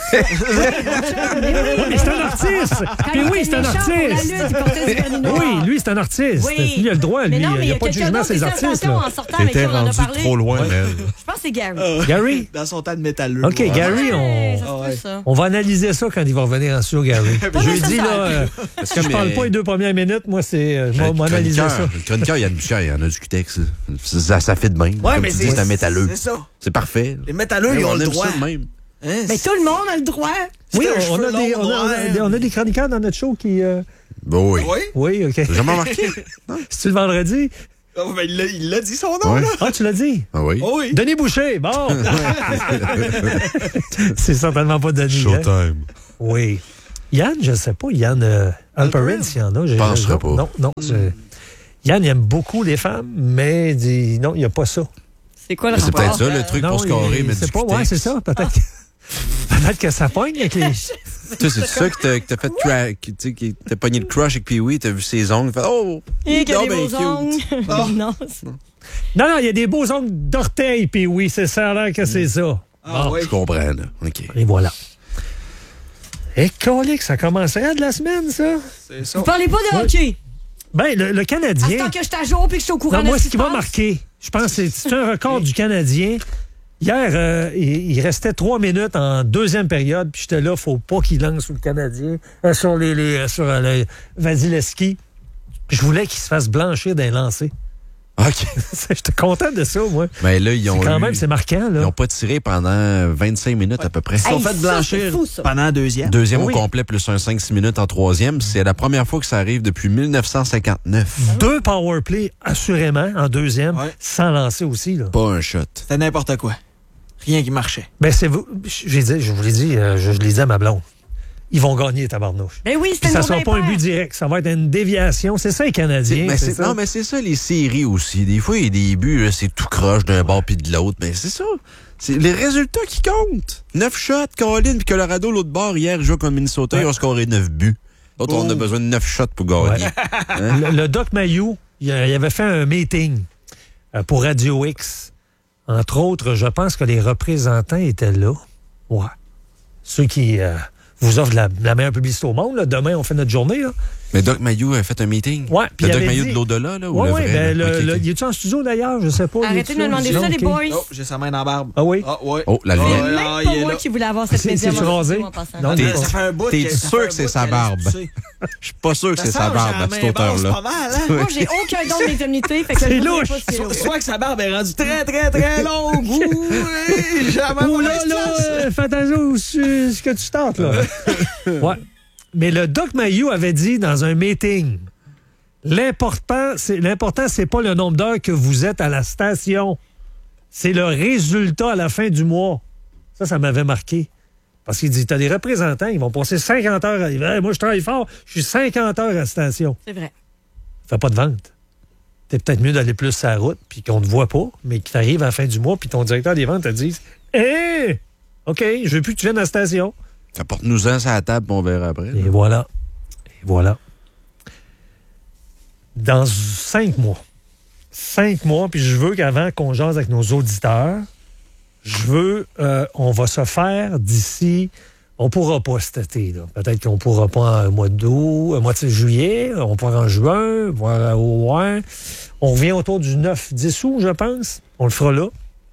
[SPEAKER 8] Oui, mais c'est un artiste! Puis oui, c'est un artiste! Oui, lui, c'est un artiste.
[SPEAKER 6] Oui.
[SPEAKER 8] Lui, il a le droit, lui.
[SPEAKER 6] Mais non, mais
[SPEAKER 8] il n'y a pas de
[SPEAKER 6] quelqu'un
[SPEAKER 8] jugement
[SPEAKER 6] d'autre
[SPEAKER 8] sur
[SPEAKER 6] qui
[SPEAKER 8] les
[SPEAKER 6] s'est
[SPEAKER 8] artistes,
[SPEAKER 6] attention
[SPEAKER 8] là.
[SPEAKER 6] en sortant avec qui
[SPEAKER 2] T'étais
[SPEAKER 6] on en a
[SPEAKER 2] rendu
[SPEAKER 6] parlé.
[SPEAKER 2] trop loin, Mel.
[SPEAKER 6] Je pense que c'est Gary.
[SPEAKER 8] Gary,
[SPEAKER 9] Dans son tas de métalleux.
[SPEAKER 8] OK,
[SPEAKER 9] Ouais.
[SPEAKER 8] Gary, on,
[SPEAKER 6] Ouais, ça se
[SPEAKER 9] Ah
[SPEAKER 6] peut,
[SPEAKER 9] ouais.
[SPEAKER 6] ça.
[SPEAKER 8] on va analyser ça quand il va revenir en studio, Gary.
[SPEAKER 6] Pas
[SPEAKER 8] Je lui ai dit,
[SPEAKER 6] nécessaire.
[SPEAKER 8] là, euh,
[SPEAKER 2] Parce
[SPEAKER 8] si je parle pas les deux premières minutes, moi, c'est. euh, Je vais m'analyser ça.
[SPEAKER 2] Le chroniqueur, il y a du il y en a du cutex. Ça, ça fait de même.
[SPEAKER 9] Ouais,
[SPEAKER 2] Comme
[SPEAKER 9] mais
[SPEAKER 2] tu
[SPEAKER 9] c'est
[SPEAKER 2] dis, c'est un métalleux.
[SPEAKER 9] C'est ça.
[SPEAKER 2] C'est parfait.
[SPEAKER 9] Les métalleux, ils
[SPEAKER 2] On
[SPEAKER 9] ont le
[SPEAKER 2] aime
[SPEAKER 9] droit.
[SPEAKER 2] ça de même.
[SPEAKER 9] Hein,
[SPEAKER 6] Mais tout le monde a le droit.
[SPEAKER 8] Oui,
[SPEAKER 9] C'est un
[SPEAKER 8] on, on a
[SPEAKER 9] cheveu
[SPEAKER 8] des,
[SPEAKER 9] long,
[SPEAKER 8] on, a, on, a,
[SPEAKER 9] noir.
[SPEAKER 8] on a des chroniqueurs dans notre show qui. euh,
[SPEAKER 2] Ben oui.
[SPEAKER 9] Oui?
[SPEAKER 8] Oui, OK.
[SPEAKER 2] T'as jamais remarqué?
[SPEAKER 8] C'est-tu le vendredi?
[SPEAKER 9] Oh, ben, il, l'a, il l'a dit son nom,
[SPEAKER 2] Ouais.
[SPEAKER 9] là.
[SPEAKER 8] Ah, tu l'as dit?
[SPEAKER 2] Ah oui.
[SPEAKER 9] Oh, oui.
[SPEAKER 8] Denis Boucher, bon! C'est certainement pas Denis. Hein?
[SPEAKER 2] Showtime.
[SPEAKER 8] Oui. Yann, je sais pas. Yann euh, Alperin, s'il y en a. Je
[SPEAKER 2] penserais pas.
[SPEAKER 8] Non, non. je- Yann, il aime beaucoup les femmes, mais dit, non, il n'y a pas ça.
[SPEAKER 3] C'est quoi le
[SPEAKER 2] C'est
[SPEAKER 3] rapport?
[SPEAKER 2] peut-être ça, le truc
[SPEAKER 8] non,
[SPEAKER 2] pour scorer,
[SPEAKER 8] il-
[SPEAKER 2] mais
[SPEAKER 8] c'est
[SPEAKER 2] du
[SPEAKER 8] pas,
[SPEAKER 2] cutex.
[SPEAKER 8] ouais, c'est ça. Peut-être que, peut-être que ça pogne avec les...
[SPEAKER 2] Toi, c'est ça que t'as, que t'as fait cra- que, tu sais, que t'as pogné le crush avec Pee-Wee, t'as vu ses ongles, t'as fait oh!
[SPEAKER 6] Et qu'il y a
[SPEAKER 2] non,
[SPEAKER 6] des
[SPEAKER 2] ben,
[SPEAKER 6] beaux
[SPEAKER 2] cute.
[SPEAKER 6] ongles. Non, c'est-
[SPEAKER 8] Non, non, il y a des beaux ongles d'orteil, puis oui, c'est ça, a l'air que c'est ça.
[SPEAKER 9] Ah,
[SPEAKER 8] Bon.
[SPEAKER 9] oui.
[SPEAKER 2] Je comprends, là. OK.
[SPEAKER 8] Et voilà. Et colique, ça commençait de la semaine, ça?
[SPEAKER 9] C'est ça.
[SPEAKER 6] Vous parlez pas de
[SPEAKER 8] Ouais.
[SPEAKER 6] hockey.
[SPEAKER 8] Ben, le, le
[SPEAKER 6] À
[SPEAKER 8] Canadien...
[SPEAKER 6] ce temps que je suis à jour puis que je suis au courant
[SPEAKER 8] Non,
[SPEAKER 6] de
[SPEAKER 8] moi,
[SPEAKER 6] ce
[SPEAKER 8] ce qui m'a
[SPEAKER 6] se passe.
[SPEAKER 8] marqué, je pense que c'est, c'est un record du Canadien. Hier, euh, il, il restait trois minutes en deuxième période, puis j'étais là, faut pas qu'il lance sur le Canadien, euh, sur les, les euh, sur euh, le Vasilevski. Je voulais qu'il se fasse blanchir d'un lancer.
[SPEAKER 2] OK.
[SPEAKER 8] J'étais content de ça, moi.
[SPEAKER 2] Mais là, ils ont
[SPEAKER 8] C'est quand
[SPEAKER 2] eu-
[SPEAKER 8] même, c'est marquant,
[SPEAKER 2] Ils
[SPEAKER 8] là.
[SPEAKER 2] n'ont pas tiré pendant vingt-cinq minutes à peu près.
[SPEAKER 9] Ils sont
[SPEAKER 6] Hey,
[SPEAKER 9] fait
[SPEAKER 6] ça,
[SPEAKER 9] blanchir
[SPEAKER 6] c'est fou, ça.
[SPEAKER 9] pendant la deuxième.
[SPEAKER 2] Deuxième
[SPEAKER 8] Oui.
[SPEAKER 2] au complet, plus un cinq six minutes en troisième. C'est la première fois que ça arrive depuis dix-neuf cent cinquante-neuf.
[SPEAKER 8] Deux power play, assurément, en deuxième,
[SPEAKER 9] Ouais.
[SPEAKER 8] sans lancer aussi, là.
[SPEAKER 2] Pas un shot.
[SPEAKER 9] C'était n'importe quoi. Rien qui marchait.
[SPEAKER 8] Ben, c'est vous. J'ai dit, je vous l'ai dit, euh, je, je l'ai dit à ma blonde. Ils vont gagner, tabarnouche.
[SPEAKER 6] Ben oui,
[SPEAKER 8] Puis
[SPEAKER 6] c'était
[SPEAKER 8] ça
[SPEAKER 6] une
[SPEAKER 8] sera
[SPEAKER 6] mauvaise
[SPEAKER 8] pas un
[SPEAKER 6] paire.
[SPEAKER 8] but direct, ça va être une déviation. C'est ça, les Canadiens.
[SPEAKER 2] Mais
[SPEAKER 8] c'est
[SPEAKER 2] c'est-
[SPEAKER 8] ça.
[SPEAKER 2] non, mais c'est ça, les séries aussi. Des fois, il y a des buts, là, c'est tout croche d'un bord puis de l'autre. Mais c'est ça. C'est les résultats qui comptent. Neuf shots, Caroline, puis Colorado, l'autre bord, hier, ils jouaient contre Minnesota,
[SPEAKER 8] Ouais.
[SPEAKER 2] ils ont scoré neuf buts. L'autre, on a
[SPEAKER 9] Oh.
[SPEAKER 2] besoin de neuf shots pour gagner.
[SPEAKER 8] Ouais.
[SPEAKER 2] Hein?
[SPEAKER 8] Le, le Doc Mayou, il, a- il avait fait un meeting euh, pour Radio X. Entre autres, je pense que les représentants étaient là. Ouais. Ceux qui euh, vous offrent la, la meilleure publicité au monde. Là. Demain, on fait notre journée. Là.
[SPEAKER 2] Mais Doc Mayou a fait un meeting.
[SPEAKER 8] Ouais, puis
[SPEAKER 2] Le
[SPEAKER 8] il
[SPEAKER 2] Doc
[SPEAKER 8] avait
[SPEAKER 2] Mayou
[SPEAKER 8] dit-
[SPEAKER 2] de l'au-delà, là, ou
[SPEAKER 8] Oui,
[SPEAKER 2] le
[SPEAKER 8] oui.
[SPEAKER 2] vrai?
[SPEAKER 8] Ben,
[SPEAKER 2] là?
[SPEAKER 8] le,
[SPEAKER 2] Ok,
[SPEAKER 8] le-
[SPEAKER 2] ok.
[SPEAKER 8] il est-tu en studio d'ailleurs? Je sais pas. Il
[SPEAKER 6] Arrêtez
[SPEAKER 8] est-tu
[SPEAKER 6] de me
[SPEAKER 8] en
[SPEAKER 6] demander
[SPEAKER 8] studio?
[SPEAKER 6] ça, les
[SPEAKER 8] Ok.
[SPEAKER 6] boys.
[SPEAKER 9] Oh, j'ai sa main dans la barbe.
[SPEAKER 8] Ah oui?
[SPEAKER 9] Ah, ouais.
[SPEAKER 2] Oh, la
[SPEAKER 9] Ah,
[SPEAKER 2] lumière.
[SPEAKER 9] ouais,
[SPEAKER 6] Même
[SPEAKER 9] ah,
[SPEAKER 6] pas
[SPEAKER 9] il est
[SPEAKER 6] moi
[SPEAKER 9] là.
[SPEAKER 6] qui voulais avoir cette
[SPEAKER 8] C'est-
[SPEAKER 6] média.
[SPEAKER 8] c'est-tu rasé?
[SPEAKER 6] En passant.
[SPEAKER 8] Non,
[SPEAKER 9] Attends,
[SPEAKER 8] t'es-
[SPEAKER 9] ça fait un bout
[SPEAKER 2] t'es
[SPEAKER 9] que- ça
[SPEAKER 2] sûr
[SPEAKER 9] fait un
[SPEAKER 2] que c'est
[SPEAKER 9] bout
[SPEAKER 2] sa
[SPEAKER 9] qu'elle
[SPEAKER 2] barbe?
[SPEAKER 9] laisse pousser.
[SPEAKER 2] Je suis pas sûr que
[SPEAKER 9] Ça
[SPEAKER 2] c'est sa
[SPEAKER 9] sent,
[SPEAKER 2] barbe
[SPEAKER 9] j'ai la
[SPEAKER 2] à cette
[SPEAKER 9] main basse
[SPEAKER 2] hauteur-là.
[SPEAKER 9] pas mal, hein?
[SPEAKER 6] Moi, j'ai aucun don d'intimité. Fait que
[SPEAKER 8] C'est
[SPEAKER 6] je vous dirai
[SPEAKER 8] louche.
[SPEAKER 6] pas si c'est
[SPEAKER 9] Soit,
[SPEAKER 6] louche.
[SPEAKER 9] soit que sa barbe est rendue très, très, très longue. Oui, jamais
[SPEAKER 8] Ouh
[SPEAKER 9] mon
[SPEAKER 8] là, là,
[SPEAKER 9] espace.
[SPEAKER 8] euh, fais attention où ce ce que tu tentes, là. Ouais. Mais le Doc Mayou avait dit dans un meeting, l'important, c'est, l'important, c'est pas le nombre d'heures que vous êtes à la station. C'est le résultat à la fin du mois. Ça, ça m'avait marqué. Parce qu'il dit, t'as des représentants, ils vont passer cinquante heures à... Hey, moi, je travaille fort, je suis cinquante heures à la station.
[SPEAKER 6] C'est vrai.
[SPEAKER 8] Fais pas de vente. T'es peut-être mieux d'aller plus sur la route, puis qu'on ne te voit pas, mais que t'arrives à la fin du mois, puis ton directeur des ventes te dit « Hé! OK, je veux plus que tu viennes à la station. »
[SPEAKER 2] Apporte-nous-en sur la table, puis on verra après.
[SPEAKER 8] Et voilà. Et voilà. Dans cinq mois. Cinq mois, puis je veux qu'avant qu'on jase avec nos auditeurs, je veux, euh, on va se faire d'ici, on pourra pas cet été, là. Peut-être qu'on pourra pas en mois d'août, un mois de juillet, on pourra en juin, voire au moins. On revient autour du neuf dix août, je pense. On le fera là.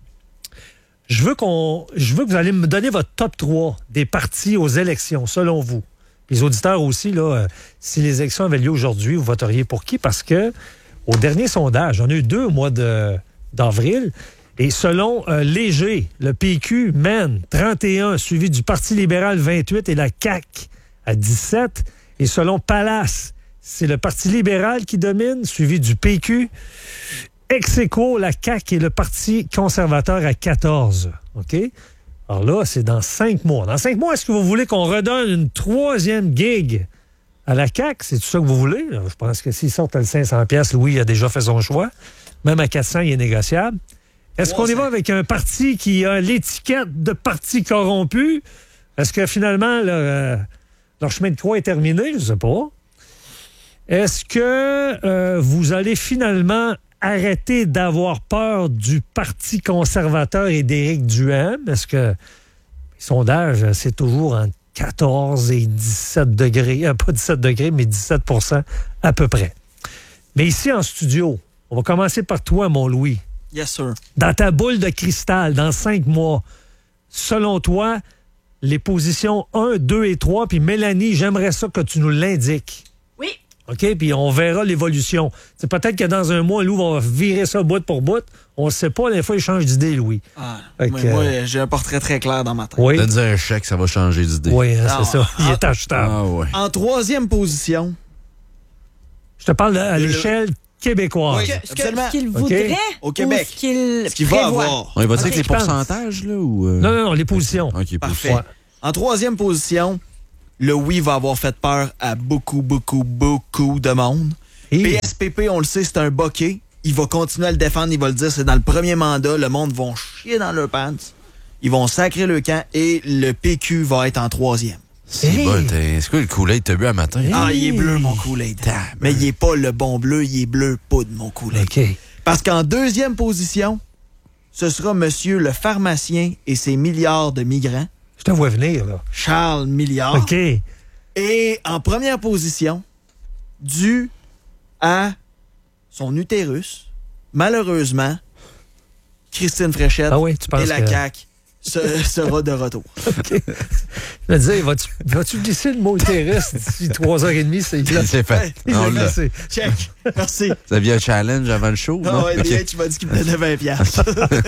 [SPEAKER 8] Je veux qu'on, je veux que vous allez me donner votre top trois des partis aux élections, selon vous. Les auditeurs aussi, là, euh, si les élections avaient lieu aujourd'hui, vous voteriez pour qui? Parce que au dernier sondage, j'en ai eu deux au mois de, d'avril, et selon euh, Léger, le P Q mène trente et un, suivi du Parti libéral vingt-huit et la C A Q à dix-sept. Et selon Palace, c'est le Parti libéral qui domine, suivi du P Q. Ex aequo, la C A Q et le Parti conservateur à quatorze. OK? Alors là, c'est dans cinq mois. Dans cinq mois, est-ce que vous voulez qu'on redonne une troisième gig à la C A Q? C'est tout ça que vous voulez? Là, je pense que s'ils sortent le cinq cents piastres, Louis a déjà fait son choix. Même à quatre cents, il est négociable. Est-ce qu'on y va avec un parti qui a l'étiquette de parti corrompu? Est-ce que finalement, leur, euh, leur chemin de croix est terminé? Je ne sais pas. Est-ce que euh, vous allez finalement arrêter d'avoir peur du Parti conservateur et d'Éric Duhaime? Est-ce que les sondages, c'est toujours entre quatorze et dix-sept degrés, euh, pas dix-sept degrés, mais dix-sept pour cent à peu près. Mais ici en studio, on va commencer par toi, mon Louis.
[SPEAKER 9] Yes, sir.
[SPEAKER 8] Dans ta boule de cristal, dans cinq mois, selon toi, les positions un, deux et trois, puis Mélanie, j'aimerais ça que tu nous l'indiques.
[SPEAKER 6] Oui.
[SPEAKER 8] OK? Puis on verra l'évolution. C'est peut-être que dans un mois, Louis va virer ça bout pour bout. On ne sait pas, des fois, il change d'idée, Louis.
[SPEAKER 9] Ah,
[SPEAKER 8] Fait
[SPEAKER 9] moi,
[SPEAKER 8] que,
[SPEAKER 9] moi,
[SPEAKER 8] euh,
[SPEAKER 9] j'ai un portrait très clair dans ma tête.
[SPEAKER 8] Oui.
[SPEAKER 2] Donne-nous un chèque, ça va changer d'idée.
[SPEAKER 8] Oui, hein,
[SPEAKER 9] Ah,
[SPEAKER 8] c'est ça. Il est
[SPEAKER 9] ah,
[SPEAKER 8] achetable.
[SPEAKER 2] Ah ouais.
[SPEAKER 9] En troisième position,
[SPEAKER 8] Je te parle de- à
[SPEAKER 9] Le-
[SPEAKER 8] l'échelle québécoise.
[SPEAKER 9] Oui.
[SPEAKER 6] Que- ce que-
[SPEAKER 9] Absolument.
[SPEAKER 6] ce qu'il
[SPEAKER 8] OK.
[SPEAKER 6] voudrait
[SPEAKER 9] Au Québec.
[SPEAKER 6] ou ce qu'il,
[SPEAKER 9] Ce qu'il va
[SPEAKER 6] prévoit.
[SPEAKER 9] avoir.
[SPEAKER 2] On va dire
[SPEAKER 8] Ok,
[SPEAKER 2] que les
[SPEAKER 8] je pense.
[SPEAKER 2] pourcentages, là, ou... euh?
[SPEAKER 8] Non, non, non, les positions.
[SPEAKER 2] OK,
[SPEAKER 9] Parfait.
[SPEAKER 8] Ouais.
[SPEAKER 9] En troisième position, le oui va avoir fait peur à beaucoup, beaucoup, beaucoup de monde.
[SPEAKER 8] Et-
[SPEAKER 9] P S P P, on le sait, c'est un bokeh. Il va continuer à le défendre, il va le dire, c'est dans le premier mandat. Le monde va chier dans leurs pants. Ils vont sacrer le camp et le P Q va être en troisième.
[SPEAKER 2] C'est
[SPEAKER 8] Hey.
[SPEAKER 2] bon, t'es- c'est quoi le Kool-Aid que t'as bu à matin?
[SPEAKER 9] Ah, il est bleu, mon Kool-Aid. Mais il est pas le bon bleu, il est bleu poudre, mon Kool-Aid.
[SPEAKER 8] OK.
[SPEAKER 9] Parce qu'en deuxième position, ce sera monsieur le pharmacien et ses milliards de migrants,
[SPEAKER 8] Je te vois venir, là.
[SPEAKER 9] Charles Milliard.
[SPEAKER 8] OK.
[SPEAKER 9] Et en première position, dû à son utérus, malheureusement, Christine Fréchette
[SPEAKER 8] Ah oui, tu penses
[SPEAKER 9] et la
[SPEAKER 8] que-
[SPEAKER 9] C A Q se- sera de retour.
[SPEAKER 8] Je me disais, vas-tu, vas-tu glisser le mot utérus d'ici trois heures trente? C'est là.
[SPEAKER 2] C'est fait.
[SPEAKER 8] Il
[SPEAKER 2] On
[SPEAKER 8] l'a
[SPEAKER 2] l'a.
[SPEAKER 8] glissé.
[SPEAKER 9] Check. Merci.
[SPEAKER 2] Ça vient un challenge avant le show,
[SPEAKER 9] Ah
[SPEAKER 2] non?
[SPEAKER 9] ouais,
[SPEAKER 2] OK.
[SPEAKER 9] bien, tu m'as dit qu'il me donnait vingt piastres.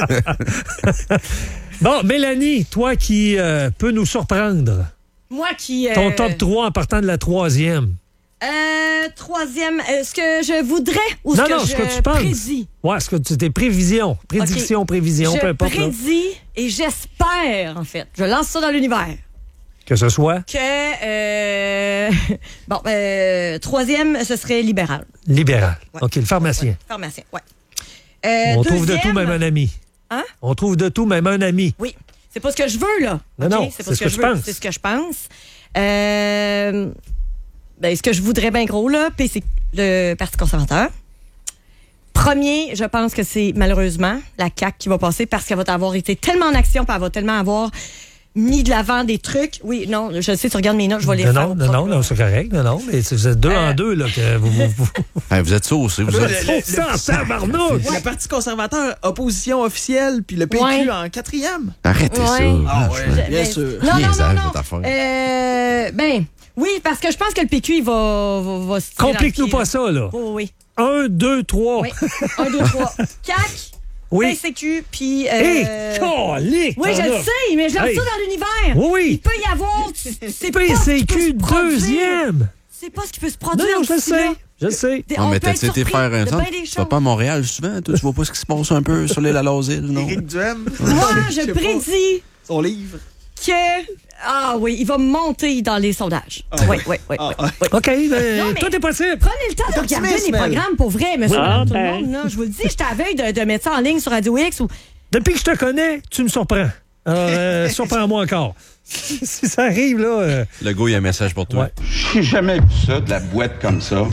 [SPEAKER 8] Bon, Mélanie, toi qui euh, peux nous surprendre.
[SPEAKER 6] Moi qui... euh,
[SPEAKER 8] Ton top trois en partant de la troisième.
[SPEAKER 6] Euh, troisième, euh, ce que je voudrais ou
[SPEAKER 8] Non,
[SPEAKER 6] ce que
[SPEAKER 8] non,
[SPEAKER 6] je
[SPEAKER 8] ce que tu penses.
[SPEAKER 6] prédis.
[SPEAKER 8] Ouais, ce que tu tes prévisions. Prédiction,
[SPEAKER 6] OK.
[SPEAKER 8] prévision,
[SPEAKER 6] Je
[SPEAKER 8] peu importe. là.
[SPEAKER 6] prédis et j'espère, en fait, je lance ça dans l'univers,
[SPEAKER 8] Que ce soit
[SPEAKER 6] que... euh, bon, euh, troisième, ce serait libéral.
[SPEAKER 8] libéral.
[SPEAKER 6] Ouais.
[SPEAKER 8] OK, le pharmacien.
[SPEAKER 6] Ouais, pharmacien, ouais. Euh,
[SPEAKER 8] On trouve de
[SPEAKER 6] deuxième-
[SPEAKER 8] tout, même un ami.
[SPEAKER 6] Hein?
[SPEAKER 8] On trouve de tout, même un ami.
[SPEAKER 6] Oui. C'est pas ce que je veux, là.
[SPEAKER 8] Non,
[SPEAKER 6] OK?
[SPEAKER 8] non,
[SPEAKER 6] c'est
[SPEAKER 8] c'est
[SPEAKER 6] pas
[SPEAKER 8] ce que
[SPEAKER 6] je
[SPEAKER 8] tu
[SPEAKER 6] veux.
[SPEAKER 8] penses.
[SPEAKER 6] C'est ce que je pense. Euh, ben, ce que je voudrais bien gros, là, puis c'est le Parti conservateur. Premier, je pense que c'est malheureusement la C A Q qui va passer parce qu'elle va avoir été tellement en action, puis elle va tellement avoir mis de l'avant des trucs. Oui, non, je sais, tu regardes mes notes, je vais les
[SPEAKER 8] Non,
[SPEAKER 6] faire.
[SPEAKER 8] non,
[SPEAKER 6] au
[SPEAKER 8] non,
[SPEAKER 6] propre,
[SPEAKER 8] non,
[SPEAKER 6] là.
[SPEAKER 8] non, c'est correct. Non, non, mais c'est- vous êtes deux
[SPEAKER 6] Euh,
[SPEAKER 8] en deux, là, que vous... vous, vous...
[SPEAKER 2] Hey, vous êtes saucés, vous
[SPEAKER 9] Le-
[SPEAKER 2] êtes...
[SPEAKER 9] le-
[SPEAKER 8] Ça, tabarnouche!
[SPEAKER 9] Le Parti conservateur, opposition officielle, puis le P Q
[SPEAKER 6] Ouais.
[SPEAKER 9] en quatrième.
[SPEAKER 2] Arrêtez
[SPEAKER 6] Ouais.
[SPEAKER 2] ça.
[SPEAKER 9] Ah
[SPEAKER 2] franchement.
[SPEAKER 9] ouais, bien
[SPEAKER 6] Ben,
[SPEAKER 9] sûr.
[SPEAKER 6] Non, non, non,
[SPEAKER 2] Niaisage,
[SPEAKER 6] non.
[SPEAKER 2] votre affaire.
[SPEAKER 6] Euh, ben, oui, parce que je pense que le P Q, il va, va, va se tirer dans le
[SPEAKER 8] Complique-nous
[SPEAKER 6] pied,
[SPEAKER 8] pas
[SPEAKER 6] là.
[SPEAKER 8] ça, là.
[SPEAKER 6] Oui, oui,
[SPEAKER 8] Un, deux, trois.
[SPEAKER 6] oui. Un, deux, trois. C A Q,
[SPEAKER 8] Oui.
[SPEAKER 6] P C Q, puis...
[SPEAKER 8] Hé,
[SPEAKER 6] euh,
[SPEAKER 8] calique!
[SPEAKER 6] oui, je
[SPEAKER 8] t'en
[SPEAKER 6] le
[SPEAKER 8] as.
[SPEAKER 6] sais, mais je lance
[SPEAKER 8] Hey.
[SPEAKER 6] ça dans l'univers.
[SPEAKER 8] Oui, oui.
[SPEAKER 6] Il peut y avoir... C'est pas
[SPEAKER 8] P
[SPEAKER 6] ce
[SPEAKER 8] C
[SPEAKER 6] qui peut se
[SPEAKER 8] Q,
[SPEAKER 6] produire.
[SPEAKER 8] deuxième!
[SPEAKER 6] C'est pas ce qui peut se
[SPEAKER 8] Non,
[SPEAKER 6] produire.
[SPEAKER 8] non, je le
[SPEAKER 6] d'ici là.
[SPEAKER 8] sais. Je le sais.
[SPEAKER 6] Des-
[SPEAKER 2] Non,
[SPEAKER 6] on
[SPEAKER 2] mais
[SPEAKER 6] peut
[SPEAKER 2] t'as
[SPEAKER 6] être
[SPEAKER 2] été
[SPEAKER 6] surpris
[SPEAKER 2] faire un
[SPEAKER 6] de
[SPEAKER 2] centre.
[SPEAKER 6] bien des
[SPEAKER 2] Tu vas
[SPEAKER 6] choses.
[SPEAKER 2] pas à Montréal souvent? Toi, tu vois pas ce qui se passe un peu sur l'île à l'Asile, non?
[SPEAKER 9] Éric Duhem.
[SPEAKER 6] Moi,
[SPEAKER 9] Je
[SPEAKER 6] je
[SPEAKER 9] sais pas.
[SPEAKER 6] prédis
[SPEAKER 9] Son livre.
[SPEAKER 6] que... Ah oui, il va monter dans les sondages. Oui, oui, oui.
[SPEAKER 9] Ah,
[SPEAKER 6] oui, oui.
[SPEAKER 8] OK, ben,
[SPEAKER 6] Non, mais-
[SPEAKER 8] tout est possible.
[SPEAKER 6] Prenez le temps de
[SPEAKER 9] T'es
[SPEAKER 6] regarder
[SPEAKER 9] optimiste,
[SPEAKER 6] les
[SPEAKER 9] Mel.
[SPEAKER 6] programmes pour vrai, monsieur,
[SPEAKER 8] Oui.
[SPEAKER 6] madame, tout
[SPEAKER 8] Ah,
[SPEAKER 6] le
[SPEAKER 8] ben.
[SPEAKER 6] monde. Là. Je vous le dis, j'étais à la veille de, de mettre ça en ligne sur Radio X. Ou...
[SPEAKER 8] Depuis que je te connais, tu me surprends. Alors, euh, surprends-moi encore. Si ça arrive, là... euh,
[SPEAKER 2] Le gars, il y a un message pour toi.
[SPEAKER 8] Ouais.
[SPEAKER 7] J'ai jamais vu ça, de la boîte comme ça.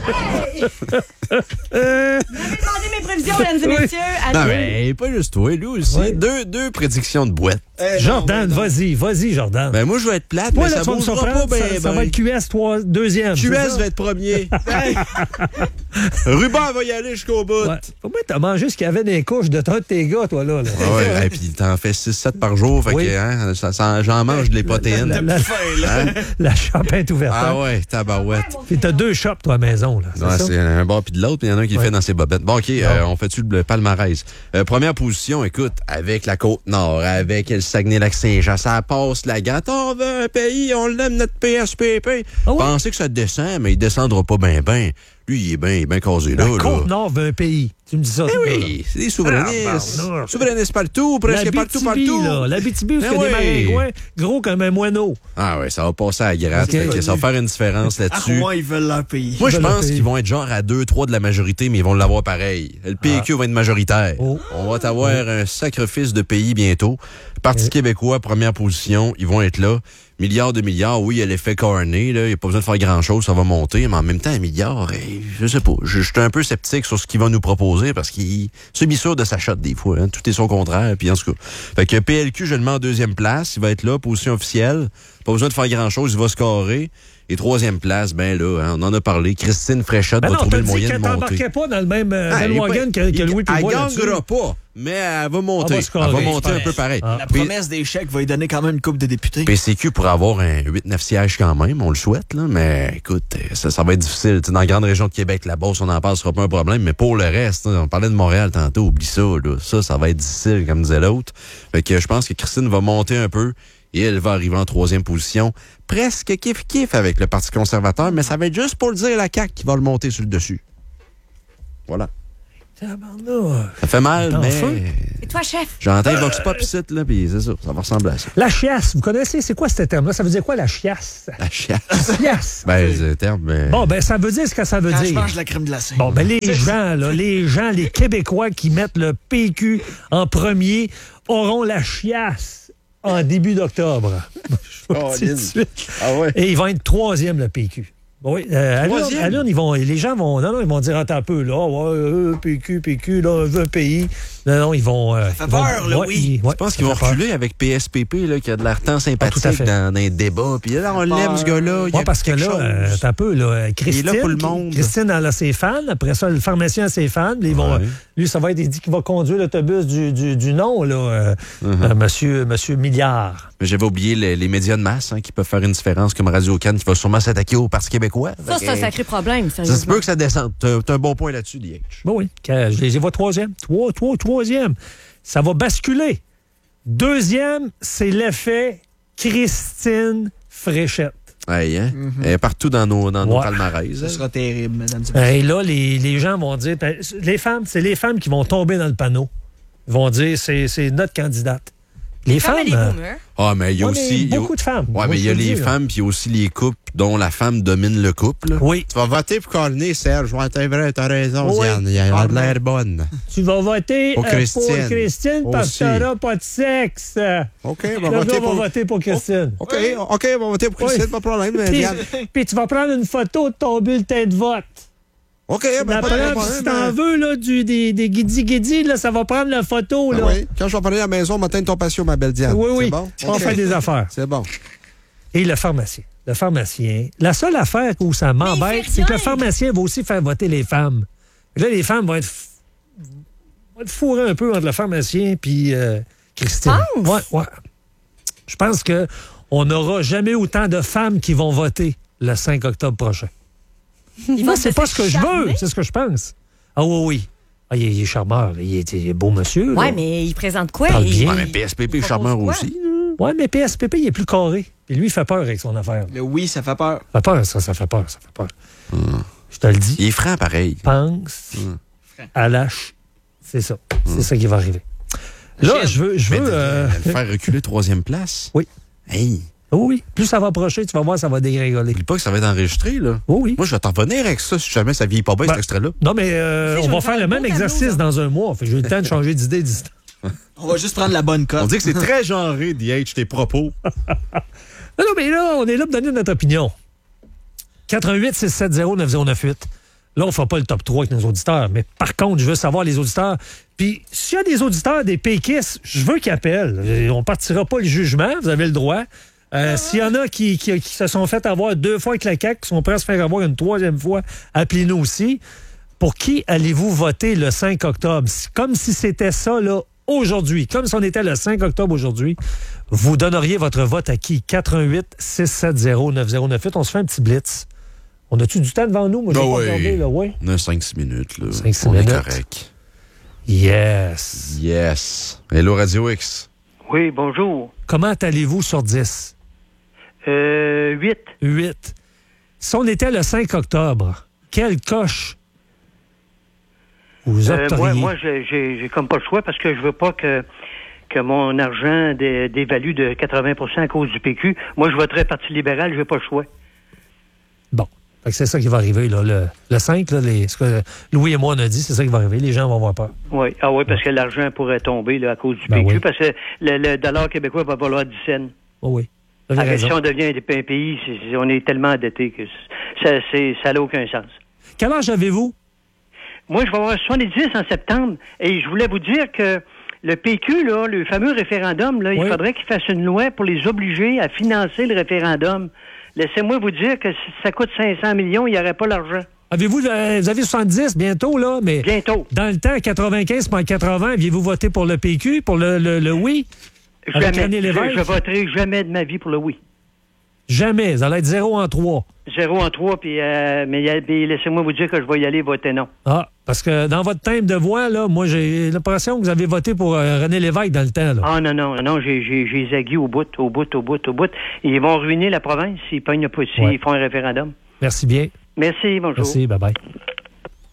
[SPEAKER 8] euh,
[SPEAKER 6] Vous m'avez demandé mes prévisions, mesdames et
[SPEAKER 8] Oui.
[SPEAKER 6] messieurs.
[SPEAKER 2] Non,
[SPEAKER 6] Allez.
[SPEAKER 2] mais pas juste toi, lui aussi.
[SPEAKER 8] Ouais.
[SPEAKER 2] Deux, deux prédictions de boîte.
[SPEAKER 9] Eh,
[SPEAKER 8] Jordan,
[SPEAKER 9] non, mais non.
[SPEAKER 8] vas-y, vas-y, Jordan.
[SPEAKER 2] Ben, moi, je vais être plate,
[SPEAKER 8] Moi,
[SPEAKER 2] mais
[SPEAKER 8] là,
[SPEAKER 2] ça
[SPEAKER 8] tu vas me
[SPEAKER 2] bougera
[SPEAKER 8] surprendre.
[SPEAKER 2] pas
[SPEAKER 8] ça,
[SPEAKER 2] ben,
[SPEAKER 8] ça va
[SPEAKER 2] ben.
[SPEAKER 8] être Q S trois, deuxième. c'est
[SPEAKER 2] Q S
[SPEAKER 8] ça?
[SPEAKER 2] va être premier. Hey! Ruban va y aller jusqu'au bout.
[SPEAKER 8] Ouais. Pour moi, t'as mangé ce qu'il y avait dans les couches de toi de tes gars, toi, là. là.
[SPEAKER 2] Ah ouais, et puis t'en fais six sept par jour, fait
[SPEAKER 8] Oui.
[SPEAKER 2] que hein, ça, ça- j'en mange des protéines.
[SPEAKER 8] La, la,
[SPEAKER 2] Hein?
[SPEAKER 8] la shop est ouverte.
[SPEAKER 2] Ah
[SPEAKER 8] hein?
[SPEAKER 2] ouais, tabarouette.
[SPEAKER 8] Puis t'as deux shops, toi, à la maison, là. C'est
[SPEAKER 2] Ouais,
[SPEAKER 8] ça?
[SPEAKER 2] c'est un bord puis de l'autre, puis il y en a un qui le
[SPEAKER 8] Ouais.
[SPEAKER 2] fait dans ses bobettes. Bon, OK, euh, on fait-tu le palmarès? Euh, première position, écoute, avec la Côte-Nord, avec le Saguenay-Lac-Saint-Jean, ça passe la gâte. On veut un pays, on l'aime, notre P S P P.
[SPEAKER 8] Ah oui?
[SPEAKER 2] Pensez que ça descend, mais il descendra pas bien, bien. Lui, il est bien, il est bien casé là.
[SPEAKER 8] La
[SPEAKER 2] là.
[SPEAKER 8] Côte-Nord veut un pays. Tu me dis ça,
[SPEAKER 2] Eh
[SPEAKER 8] toi, là.
[SPEAKER 2] oui, c'est des souverainistes.
[SPEAKER 8] Ah, pardon.
[SPEAKER 2] souverainistes partout, presque partout,
[SPEAKER 8] L'Abitibi,
[SPEAKER 2] partout.
[SPEAKER 8] là. L'Abitibi, où il y a
[SPEAKER 2] Ben
[SPEAKER 8] des
[SPEAKER 2] oui.
[SPEAKER 8] maringouins gros comme un moineau.
[SPEAKER 2] Ah ouais, ça va passer à la gratte.
[SPEAKER 8] Ok.
[SPEAKER 2] fait que ça va faire une différence
[SPEAKER 9] Ah,
[SPEAKER 2] là-dessus.
[SPEAKER 9] moi, ils veulent leur pays.
[SPEAKER 2] Moi, je
[SPEAKER 8] veulent le
[SPEAKER 2] pense
[SPEAKER 8] pays.
[SPEAKER 2] qu'ils vont être genre à deux trois de la majorité, mais ils vont l'avoir pareil. Le P Q va être majoritaire.
[SPEAKER 8] Oh.
[SPEAKER 2] On va avoir un sacrifice de pays bientôt. Parti
[SPEAKER 8] Eh.
[SPEAKER 2] québécois, première position, ils vont être là. Milliards de milliards, oui, il y a l'effet corné, là. Il n'y a pas besoin de faire grand-chose, ça va monter. Mais en même temps, un milliard, eh, je sais pas. Je, je suis un peu sceptique sur ce qu'il va nous proposer parce qu'il se mit sûr de sa shot des fois. Hein. Tout est son contraire. Puis en tout cas. Fait que P L Q, je le mets en deuxième place. Il va être là, position officielle. Pas besoin de faire grand-chose, il va scorer. Et troisième place, ben là, hein, on en a parlé. Christine Fréchette
[SPEAKER 8] Ben
[SPEAKER 2] va
[SPEAKER 8] non,
[SPEAKER 2] trouver
[SPEAKER 8] t'as
[SPEAKER 2] le
[SPEAKER 8] dit
[SPEAKER 2] moyen de
[SPEAKER 8] qu'elle
[SPEAKER 2] monter.
[SPEAKER 8] t'embarquait pas dans le même euh,
[SPEAKER 2] Ah, elle est
[SPEAKER 8] bandwagon
[SPEAKER 2] pas-
[SPEAKER 8] que, que Louis
[SPEAKER 2] Elle
[SPEAKER 8] Pivot là-dessus.
[SPEAKER 2] gagnera pas, mais elle va monter.
[SPEAKER 8] Elle va
[SPEAKER 2] Elle
[SPEAKER 8] scorer,
[SPEAKER 2] va monter un
[SPEAKER 8] j'espère.
[SPEAKER 2] peu pareil.
[SPEAKER 8] Ah.
[SPEAKER 9] La
[SPEAKER 2] Puis
[SPEAKER 9] promesse des chèques va lui donner quand même une coupe de députés.
[SPEAKER 2] P C Q pourrait avoir un huit neuf sièges quand même, on le souhaite, là, mais écoute, ça, ça va être difficile. T'sais, dans la grande région de Québec, la Beauce, on en parle, ce sera pas un problème, mais pour le reste, on parlait de Montréal tantôt, oublie ça, là. Ça, ça va être difficile, comme disait l'autre. Fait que je pense que Christine va monter un peu et elle va arriver en troisième position, presque kiff-kiff avec le Parti conservateur, mais ça va être juste pour le dire la C A Q qui va le monter sur le dessus.
[SPEAKER 10] Voilà.
[SPEAKER 8] Tabarnouche.
[SPEAKER 10] Ça fait mal,
[SPEAKER 8] T'en
[SPEAKER 10] mais...
[SPEAKER 8] feu?
[SPEAKER 6] Et toi, chef?
[SPEAKER 10] J'ai entendu Vox Pop ici, là, puis c'est ça, ça va ressembler à ça.
[SPEAKER 8] La chiasse, vous connaissez, c'est quoi ce terme-là? Ça veut dire quoi, la chiasse?
[SPEAKER 10] La chiasse.
[SPEAKER 8] Chiasse.
[SPEAKER 10] Ben, c'est le terme, mais...
[SPEAKER 8] Bon, ben, ça veut dire ce que ça veut
[SPEAKER 9] Quand je
[SPEAKER 8] dire.
[SPEAKER 9] mange de la crème glacée.
[SPEAKER 8] Bon, ben, les gens, là, les gens, les Québécois qui mettent le P Q en premier auront la chiasse en début d'octobre. Je vous le dis tout de suite.
[SPEAKER 10] Ah ouais?
[SPEAKER 8] Et ils vont être troisième, le P Q. Oui, euh, à l'urne,
[SPEAKER 10] Troisième?
[SPEAKER 8] à l'urne, ils vont, les gens vont, non, non, ils vont dire, attends un peu, là, ouais, euh, P Q, P Q, là, on veut un pays. Non, non, ils vont. Euh,
[SPEAKER 9] Ça fait
[SPEAKER 8] ils vont-
[SPEAKER 9] peur, là,
[SPEAKER 8] ouais,
[SPEAKER 9] oui.
[SPEAKER 8] ils- ouais,
[SPEAKER 10] Je pense
[SPEAKER 8] ça
[SPEAKER 10] qu'ils vont
[SPEAKER 8] fait peur.
[SPEAKER 10] reculer avec P S P P, là, qui a de l'air tant sympathique
[SPEAKER 8] Ah, tout à fait.
[SPEAKER 10] dans, dans les débats. Puis là, on l'aime, ce gars-là. Il y
[SPEAKER 8] Ouais,
[SPEAKER 10] a
[SPEAKER 8] parce que
[SPEAKER 10] quelque
[SPEAKER 8] là,
[SPEAKER 10] chose.
[SPEAKER 8] euh, t'as un peu, là, Christine.
[SPEAKER 10] Il est là pour le monde.
[SPEAKER 8] Christine, elle a ses fans. Après ça, le pharmacien a ses fans. Ils vont,
[SPEAKER 10] Ouais.
[SPEAKER 8] euh, lui, ça va être, il dit qu'il va conduire l'autobus du, du, du nom, là, euh,
[SPEAKER 10] Uh-huh.
[SPEAKER 8] euh, monsieur, monsieur Milliard.
[SPEAKER 10] Mais j'avais oublié les, les médias de masse hein, qui peuvent faire une différence, comme Radio-Can, qui va sûrement s'attaquer au Parti québécois.
[SPEAKER 6] Ça,
[SPEAKER 10] Fait
[SPEAKER 6] c'est un
[SPEAKER 10] que-
[SPEAKER 6] sacré problème,
[SPEAKER 10] Ça se
[SPEAKER 6] sérieusement.
[SPEAKER 10] peut que ça descende. T'as t'as un bon point là-dessus, D H.
[SPEAKER 8] Bon, oui, que je les vois troisième. Trois, trois, troisième. Ça va basculer. Deuxième, c'est l'effet Christine Fréchette.
[SPEAKER 10] Ouais, hein? Elle est partout dans nos, dans nos
[SPEAKER 8] Ouais.
[SPEAKER 10] palmarès.
[SPEAKER 9] Ce
[SPEAKER 10] hein.
[SPEAKER 9] sera terrible, mesdames et messieurs.
[SPEAKER 8] Et là, les, les gens vont dire, ben, les femmes, c'est les femmes qui vont tomber dans le panneau. Ils vont dire, c'est c'est notre candidate. Les
[SPEAKER 6] Comme
[SPEAKER 8] femmes.
[SPEAKER 6] les
[SPEAKER 8] euh,
[SPEAKER 6] boomers.
[SPEAKER 10] Ah, mais il y a
[SPEAKER 8] ouais, mais
[SPEAKER 10] aussi. il y a-
[SPEAKER 8] beaucoup de femmes.
[SPEAKER 10] Ouais,
[SPEAKER 8] Moi,
[SPEAKER 10] mais il y a
[SPEAKER 8] je te le
[SPEAKER 10] les
[SPEAKER 8] dis, là.
[SPEAKER 10] femmes, puis il y a aussi les couples dont la femme domine le couple.
[SPEAKER 8] Oui.
[SPEAKER 10] Tu vas voter pour Cornet, Serge. Ouais, t'as vrai, t'as raison,
[SPEAKER 8] Oui.
[SPEAKER 10] Diane. Il a de l'air bonne.
[SPEAKER 8] Tu vas voter
[SPEAKER 10] Pour
[SPEAKER 8] euh,
[SPEAKER 10] Christine.
[SPEAKER 8] pour Christine parce
[SPEAKER 10] Aussi.
[SPEAKER 8] que t'auras pas de sexe.
[SPEAKER 10] OK,
[SPEAKER 8] Là,
[SPEAKER 10] on va
[SPEAKER 8] on
[SPEAKER 10] voter
[SPEAKER 8] va
[SPEAKER 10] pour...
[SPEAKER 8] voter pour Christine.
[SPEAKER 10] OK, OK, on va voter pour Christine,
[SPEAKER 8] Oui.
[SPEAKER 10] pas de problème, mais
[SPEAKER 8] Puis,
[SPEAKER 10] Diane.
[SPEAKER 8] puis tu vas prendre une photo de ton bulletin de vote.
[SPEAKER 10] OK, ben,
[SPEAKER 8] La
[SPEAKER 10] pas de
[SPEAKER 8] preuve,
[SPEAKER 10] problème.
[SPEAKER 8] si t'en veux, là, du, des, des guidis-guidis, là, ça va prendre la photo, là.
[SPEAKER 10] Ah oui. Quand je vais parler à la maison, matin de ton patio, ma belle Diane.
[SPEAKER 8] Oui, oui.
[SPEAKER 10] C'est bon?
[SPEAKER 8] Tu vas
[SPEAKER 10] OK.
[SPEAKER 8] faire des affaires.
[SPEAKER 10] C'est bon.
[SPEAKER 8] Et le pharmacien. Le pharmacien. La seule affaire où ça m'embête,
[SPEAKER 6] fait
[SPEAKER 8] c'est que le
[SPEAKER 6] rien.
[SPEAKER 8] pharmacien va aussi faire voter les femmes. Et là, les femmes vont être, f- vont être fourrées un peu entre le pharmacien et euh, Christine.
[SPEAKER 6] Tu penses?
[SPEAKER 8] Ouais, ouais. Je pense que on n'aura jamais autant de femmes qui vont voter le cinq octobre prochain.
[SPEAKER 6] Ils
[SPEAKER 8] Moi,
[SPEAKER 6] vont
[SPEAKER 8] c'est
[SPEAKER 6] se
[SPEAKER 8] pas ce que je veux,
[SPEAKER 6] charmer.
[SPEAKER 8] c'est ce que je pense. Ah oui, oui. Ah, il, est, il est charmeur, là. il est, il est beau monsieur. là.
[SPEAKER 6] Ouais, mais il présente quoi?
[SPEAKER 8] Parle
[SPEAKER 6] Il-
[SPEAKER 8] bien.
[SPEAKER 10] Ouais, mais P S P P est
[SPEAKER 6] propose
[SPEAKER 10] charmeur
[SPEAKER 6] quoi?
[SPEAKER 10] aussi.
[SPEAKER 8] Ouais, mais P S P P, il est plus carré. Et lui, il fait peur avec son affaire.
[SPEAKER 9] Le oui, ça fait peur.
[SPEAKER 8] Ça fait peur, ça, ça fait peur, ça fait peur. Je te le dis.
[SPEAKER 10] Il est franc, pareil.
[SPEAKER 8] Pense
[SPEAKER 10] Mm.
[SPEAKER 8] à lâche. C'est ça. C'est ça qui va arriver. Là, je veux. Je
[SPEAKER 10] Mais
[SPEAKER 8] veux
[SPEAKER 10] de-
[SPEAKER 8] euh,
[SPEAKER 10] de le faire reculer troisième place.
[SPEAKER 8] Oui.
[SPEAKER 10] Hey,
[SPEAKER 8] oh oui. Plus ça va approcher, tu vas voir, ça va dégringoler.
[SPEAKER 10] oublie pas que ça va être enregistré, là.
[SPEAKER 8] Oh oui.
[SPEAKER 10] Moi, je vais t'en revenir avec ça si jamais ça vieillit pas bien,
[SPEAKER 8] Ben,
[SPEAKER 10] cet extrait-là.
[SPEAKER 8] Non, mais euh,
[SPEAKER 6] Tu sais,
[SPEAKER 8] on
[SPEAKER 6] je
[SPEAKER 8] va
[SPEAKER 6] vais
[SPEAKER 8] faire
[SPEAKER 6] faire
[SPEAKER 8] le
[SPEAKER 6] un
[SPEAKER 8] même
[SPEAKER 6] beau tableau,
[SPEAKER 8] exercice
[SPEAKER 6] là.
[SPEAKER 8] dans un mois. Fait que j'ai eu le temps de changer d'idée d'ici.
[SPEAKER 9] On va juste prendre la bonne cote.
[SPEAKER 10] On dit que c'est très genré, D H, tes propos.
[SPEAKER 8] Non, non, mais là, on est là pour donner notre opinion. quatre un huit six sept zéro neuf zéro neuf huit. Là, on ne fera pas le top trois avec nos auditeurs. Mais par contre, je veux savoir les auditeurs. Puis, s'il y a des auditeurs, des péquistes, je veux qu'ils appellent. Euh, On ne partira pas le jugement. Vous avez le droit. Euh, S'il y en a qui, qui, qui se sont fait avoir deux fois avec la C A Q, qui sont prêts à se faire avoir une troisième fois, appelez-nous aussi. Pour qui allez-vous voter le cinq octobre? Si- Comme si c'était ça, là, aujourd'hui. Comme si on était le cinq octobre aujourd'hui. Vous donneriez votre vote à qui? quatre un huit six sept zéro neuf zéro neuf huit. On se fait un petit blitz. On a-tu du temps devant nous? Moi, j'ai
[SPEAKER 10] Ah
[SPEAKER 8] pas
[SPEAKER 10] oui.
[SPEAKER 8] regardé, là, ouais.
[SPEAKER 10] On a cinq six minutes, là.
[SPEAKER 8] cinq six
[SPEAKER 10] On
[SPEAKER 8] minutes.
[SPEAKER 10] est correct.
[SPEAKER 8] Yes.
[SPEAKER 10] Yes. Hello, Radio X.
[SPEAKER 11] Oui, bonjour.
[SPEAKER 8] Comment allez-vous sur dix?
[SPEAKER 11] Euh, huit.
[SPEAKER 8] huit. Si on était le cinq octobre, quelle coche vous
[SPEAKER 11] Euh,
[SPEAKER 8] opteriez?
[SPEAKER 11] moi, moi j'ai, j'ai, j'ai comme pas le choix parce que je veux pas que, que mon argent dé- dévalue de quatre-vingts pour cent à cause du P Q. Moi, je voterais Parti libéral, je n'ai pas le choix.
[SPEAKER 8] Bon. Fait que c'est ça qui va arriver, là. Le, le cinq, là, les, ce que Louis et moi on a dit, c'est ça qui va arriver. Les gens vont avoir peur.
[SPEAKER 11] Oui, ah oui, parce que l'argent pourrait tomber là, à cause du
[SPEAKER 8] Ben
[SPEAKER 11] P Q,
[SPEAKER 8] oui.
[SPEAKER 11] parce que le, le dollar québécois va valoir dix cents.
[SPEAKER 8] Oh oui. Vous avez
[SPEAKER 11] Ah,
[SPEAKER 8] raison.
[SPEAKER 11] si on devient un pays, c'est- c'est- on est tellement endetté que ça c'est, ça n'a aucun sens.
[SPEAKER 8] Quel âge avez-vous?
[SPEAKER 11] Moi, je vais avoir soixante-dix en septembre et je voulais vous dire que le P Q, là, le fameux référendum, là,
[SPEAKER 8] Oui.
[SPEAKER 11] il faudrait qu'il fasse une loi pour les obliger à financer le référendum. Laissez-moi vous dire que si ça coûte cinq cents millions, il n'y aurait pas l'argent.
[SPEAKER 8] Avez-vous, euh, vous avez soixante-dix bientôt, là, mais
[SPEAKER 11] Bientôt.
[SPEAKER 8] dans le temps, quatre-vingt-quinze pour quatre-vingts, aviez-vous voté pour le P Q, pour le, le, le oui? Avec
[SPEAKER 11] Jamais.
[SPEAKER 8] René
[SPEAKER 11] Je,
[SPEAKER 8] Lévesque?
[SPEAKER 11] je voterai jamais de ma vie pour le oui.
[SPEAKER 8] Jamais. Ça allait être zéro en trois.
[SPEAKER 11] Zéro en trois, puis, euh, mais y a- puis laissez-moi vous dire que je vais y aller voter non.
[SPEAKER 8] Ah, parce que dans votre thème de voix, là, moi, j'ai l'impression que vous avez voté pour euh, René Lévesque dans le temps, là.
[SPEAKER 11] Ah non, non, non, j'ai, j'ai, j'ai zagui au bout, au bout, au bout, au bout. Ils vont ruiner la province s'ils pognent pas, s'ils
[SPEAKER 8] Ouais.
[SPEAKER 11] font un référendum.
[SPEAKER 8] Merci bien.
[SPEAKER 11] Merci, bonjour.
[SPEAKER 8] Merci, bye-bye.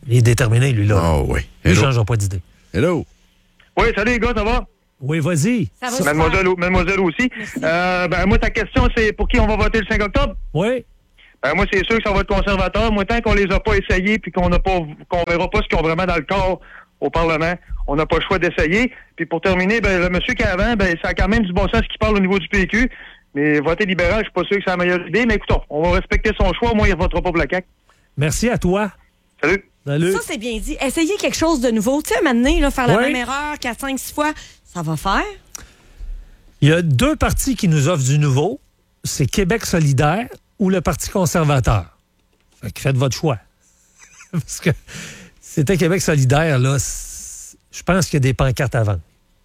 [SPEAKER 8] Il est déterminé, lui, là.
[SPEAKER 10] Oh oui.
[SPEAKER 8] Il ne
[SPEAKER 10] Hello.
[SPEAKER 8] changera pas d'idée.
[SPEAKER 10] Hello.
[SPEAKER 12] Oui, salut les gars, ça va?
[SPEAKER 8] Oui, vas-y.
[SPEAKER 6] Ça va
[SPEAKER 12] Mademoiselle, au- mademoiselle aussi. Euh, ben, moi, ta question, c'est pour qui on va voter le cinq octobre?
[SPEAKER 8] Oui.
[SPEAKER 12] Ben, moi, c'est sûr que ça va être conservateur. Moi, tant qu'on les a pas essayés puis qu'on n'a pas, qu'on verra pas ce qu'ils ont vraiment dans le corps au Parlement, on n'a pas le choix d'essayer. Puis pour terminer, ben, le monsieur qui est avant, ben, ça a quand même du bon sens qui parle au niveau du P Q. Mais voter libéral, je suis pas sûr que c'est la meilleure idée. Mais écoutons, on va respecter son choix. Au moins, il ne votera pas pour la C A Q.
[SPEAKER 8] Merci à toi.
[SPEAKER 12] Salut.
[SPEAKER 8] Salut.
[SPEAKER 6] Ça, c'est bien dit. Essayez quelque chose de nouveau. Tu sais, un moment donné, là, faire la
[SPEAKER 8] Ouais.
[SPEAKER 6] même erreur quatre, cinq, six fois, ça va faire.
[SPEAKER 8] Il y a deux partis qui nous offrent du nouveau. C'est Québec solidaire ou le Parti conservateur. Fait que faites votre choix. Parce que c'était Québec solidaire, là, c'est- je pense qu'il y a des pancartes à vendre.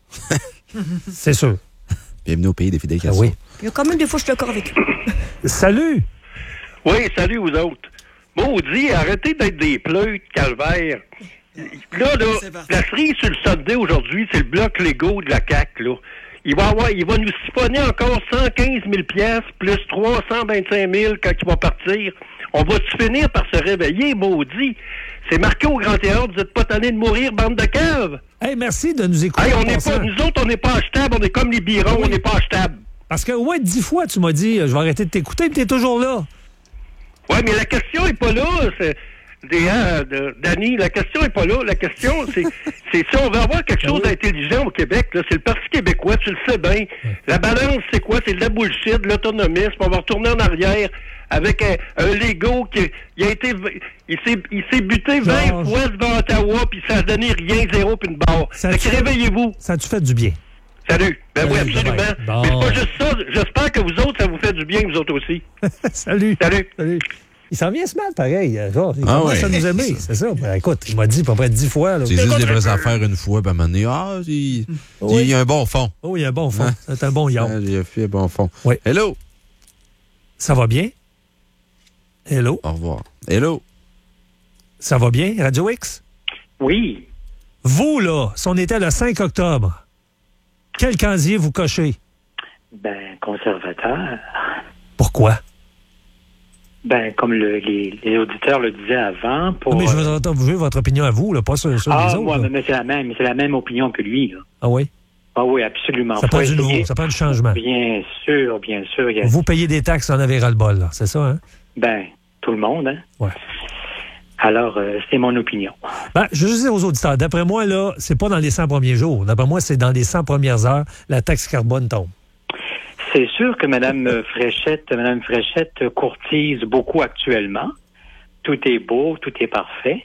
[SPEAKER 8] C'est sûr.
[SPEAKER 10] Bienvenue au pays des fidèles
[SPEAKER 8] Ah oui.
[SPEAKER 6] Il y a quand même des fois, je suis d'accord avec eux.
[SPEAKER 8] Salut!
[SPEAKER 13] Oui, salut vous autres. Maudit, arrêtez d'être des pleutes, calvaire. Là, là, la cerise sur le Sunday aujourd'hui, c'est le bloc Lego de la C A Q, là. Il va avoir, il va nous siphonner encore cent quinze mille piastres plus trois cent vingt-cinq mille quand il va partir. On va-tu finir par se réveiller, maudit? C'est marqué au Grand Théâtre, vous n'êtes pas tannés de mourir, bande de caves.
[SPEAKER 8] Hey, merci de nous écouter.
[SPEAKER 13] Hey, on
[SPEAKER 8] en
[SPEAKER 13] n'est
[SPEAKER 8] passant.
[SPEAKER 13] pas, nous autres, on n'est pas achetables, on est comme les birons,
[SPEAKER 8] Oui.
[SPEAKER 13] on n'est pas achetables.
[SPEAKER 8] Parce que, ouais, dix fois, tu m'as dit, euh, je vais arrêter de t'écouter, mais t'es toujours là.
[SPEAKER 13] Ouais, mais la question est pas là, c'est, des, hein, de- Danny, la question est pas là. La question, c'est, c'est si on veut avoir quelque chose d'intelligent au Québec, là, c'est le Parti québécois, tu le sais bien. La balance, c'est quoi? C'est de la bullshit, de l'autonomisme. On va retourner en arrière avec un, un Lego qui il a été, il s'est, il s'est buté vingt
[SPEAKER 8] Georges.
[SPEAKER 13] fois devant Ottawa, puis ça a donné rien, zéro, puis une barre.
[SPEAKER 8] Ça
[SPEAKER 13] Fait
[SPEAKER 8] te
[SPEAKER 13] que
[SPEAKER 8] fait-
[SPEAKER 13] réveillez-vous.
[SPEAKER 8] Ça a-tu fait du bien?
[SPEAKER 13] Salut. Ben oui,
[SPEAKER 8] Salut,
[SPEAKER 13] absolument.
[SPEAKER 8] bye-bye. Bon.
[SPEAKER 13] Mais c'est pas juste ça. J'espère que vous autres, ça vous fait du bien, vous autres aussi.
[SPEAKER 8] Salut.
[SPEAKER 13] Salut.
[SPEAKER 8] Salut. Il s'en vient ce mal, pareil. euh, Genre, il
[SPEAKER 10] Ah
[SPEAKER 8] commence
[SPEAKER 10] ouais.
[SPEAKER 8] à nous aimer, c'est ça. Ben, écoute, il m'a dit à peu près dix fois. Là.
[SPEAKER 10] C'est juste des vraies affaires une fois, puis à un moment donné, ah, il,
[SPEAKER 8] Oui.
[SPEAKER 10] il y a un bon fond.
[SPEAKER 8] Oh, il y a un bon fond.
[SPEAKER 10] Hein?
[SPEAKER 8] C'est un bon yard.
[SPEAKER 10] Ah, il a fait un bon fond.
[SPEAKER 8] Oui.
[SPEAKER 10] Hello.
[SPEAKER 8] Ça va bien? Hello?
[SPEAKER 10] Au revoir. Hello.
[SPEAKER 8] Ça va bien, Radio X?
[SPEAKER 11] Oui.
[SPEAKER 8] Vous, là, si on était le cinq octobre, quel casier vous cochez?
[SPEAKER 11] Ben, conservateur.
[SPEAKER 8] Pourquoi?
[SPEAKER 11] Ben, comme le- les, les auditeurs le disaient avant, pour...
[SPEAKER 8] Non, mais je veux, entendre- je veux votre opinion à vous, là, pas sur, sur
[SPEAKER 11] ah,
[SPEAKER 8] les autres.
[SPEAKER 11] moi,
[SPEAKER 8] là.
[SPEAKER 11] mais c'est la même, c'est la même opinion que lui, là.
[SPEAKER 8] Ah oui?
[SPEAKER 11] Ah oui, absolument.
[SPEAKER 8] Ça prend
[SPEAKER 11] Faut
[SPEAKER 8] du
[SPEAKER 11] essayer-
[SPEAKER 8] nouveau, ça prend du changement.
[SPEAKER 11] Bien sûr, bien sûr. il y a-
[SPEAKER 8] Vous payez des taxes, en avez ras-le-bol, là, c'est ça, hein?
[SPEAKER 11] Ben, tout le monde, hein?
[SPEAKER 8] Ouais.
[SPEAKER 11] Alors, euh, c'est mon opinion.
[SPEAKER 8] Ben, je veux juste dire aux auditeurs, d'après moi, là, c'est pas dans les cent premiers jours. D'après moi, c'est dans les cent premières heures, la taxe carbone tombe.
[SPEAKER 11] C'est sûr que Mme Fréchette, Mme Fréchette courtise beaucoup actuellement. Tout est beau, tout est parfait.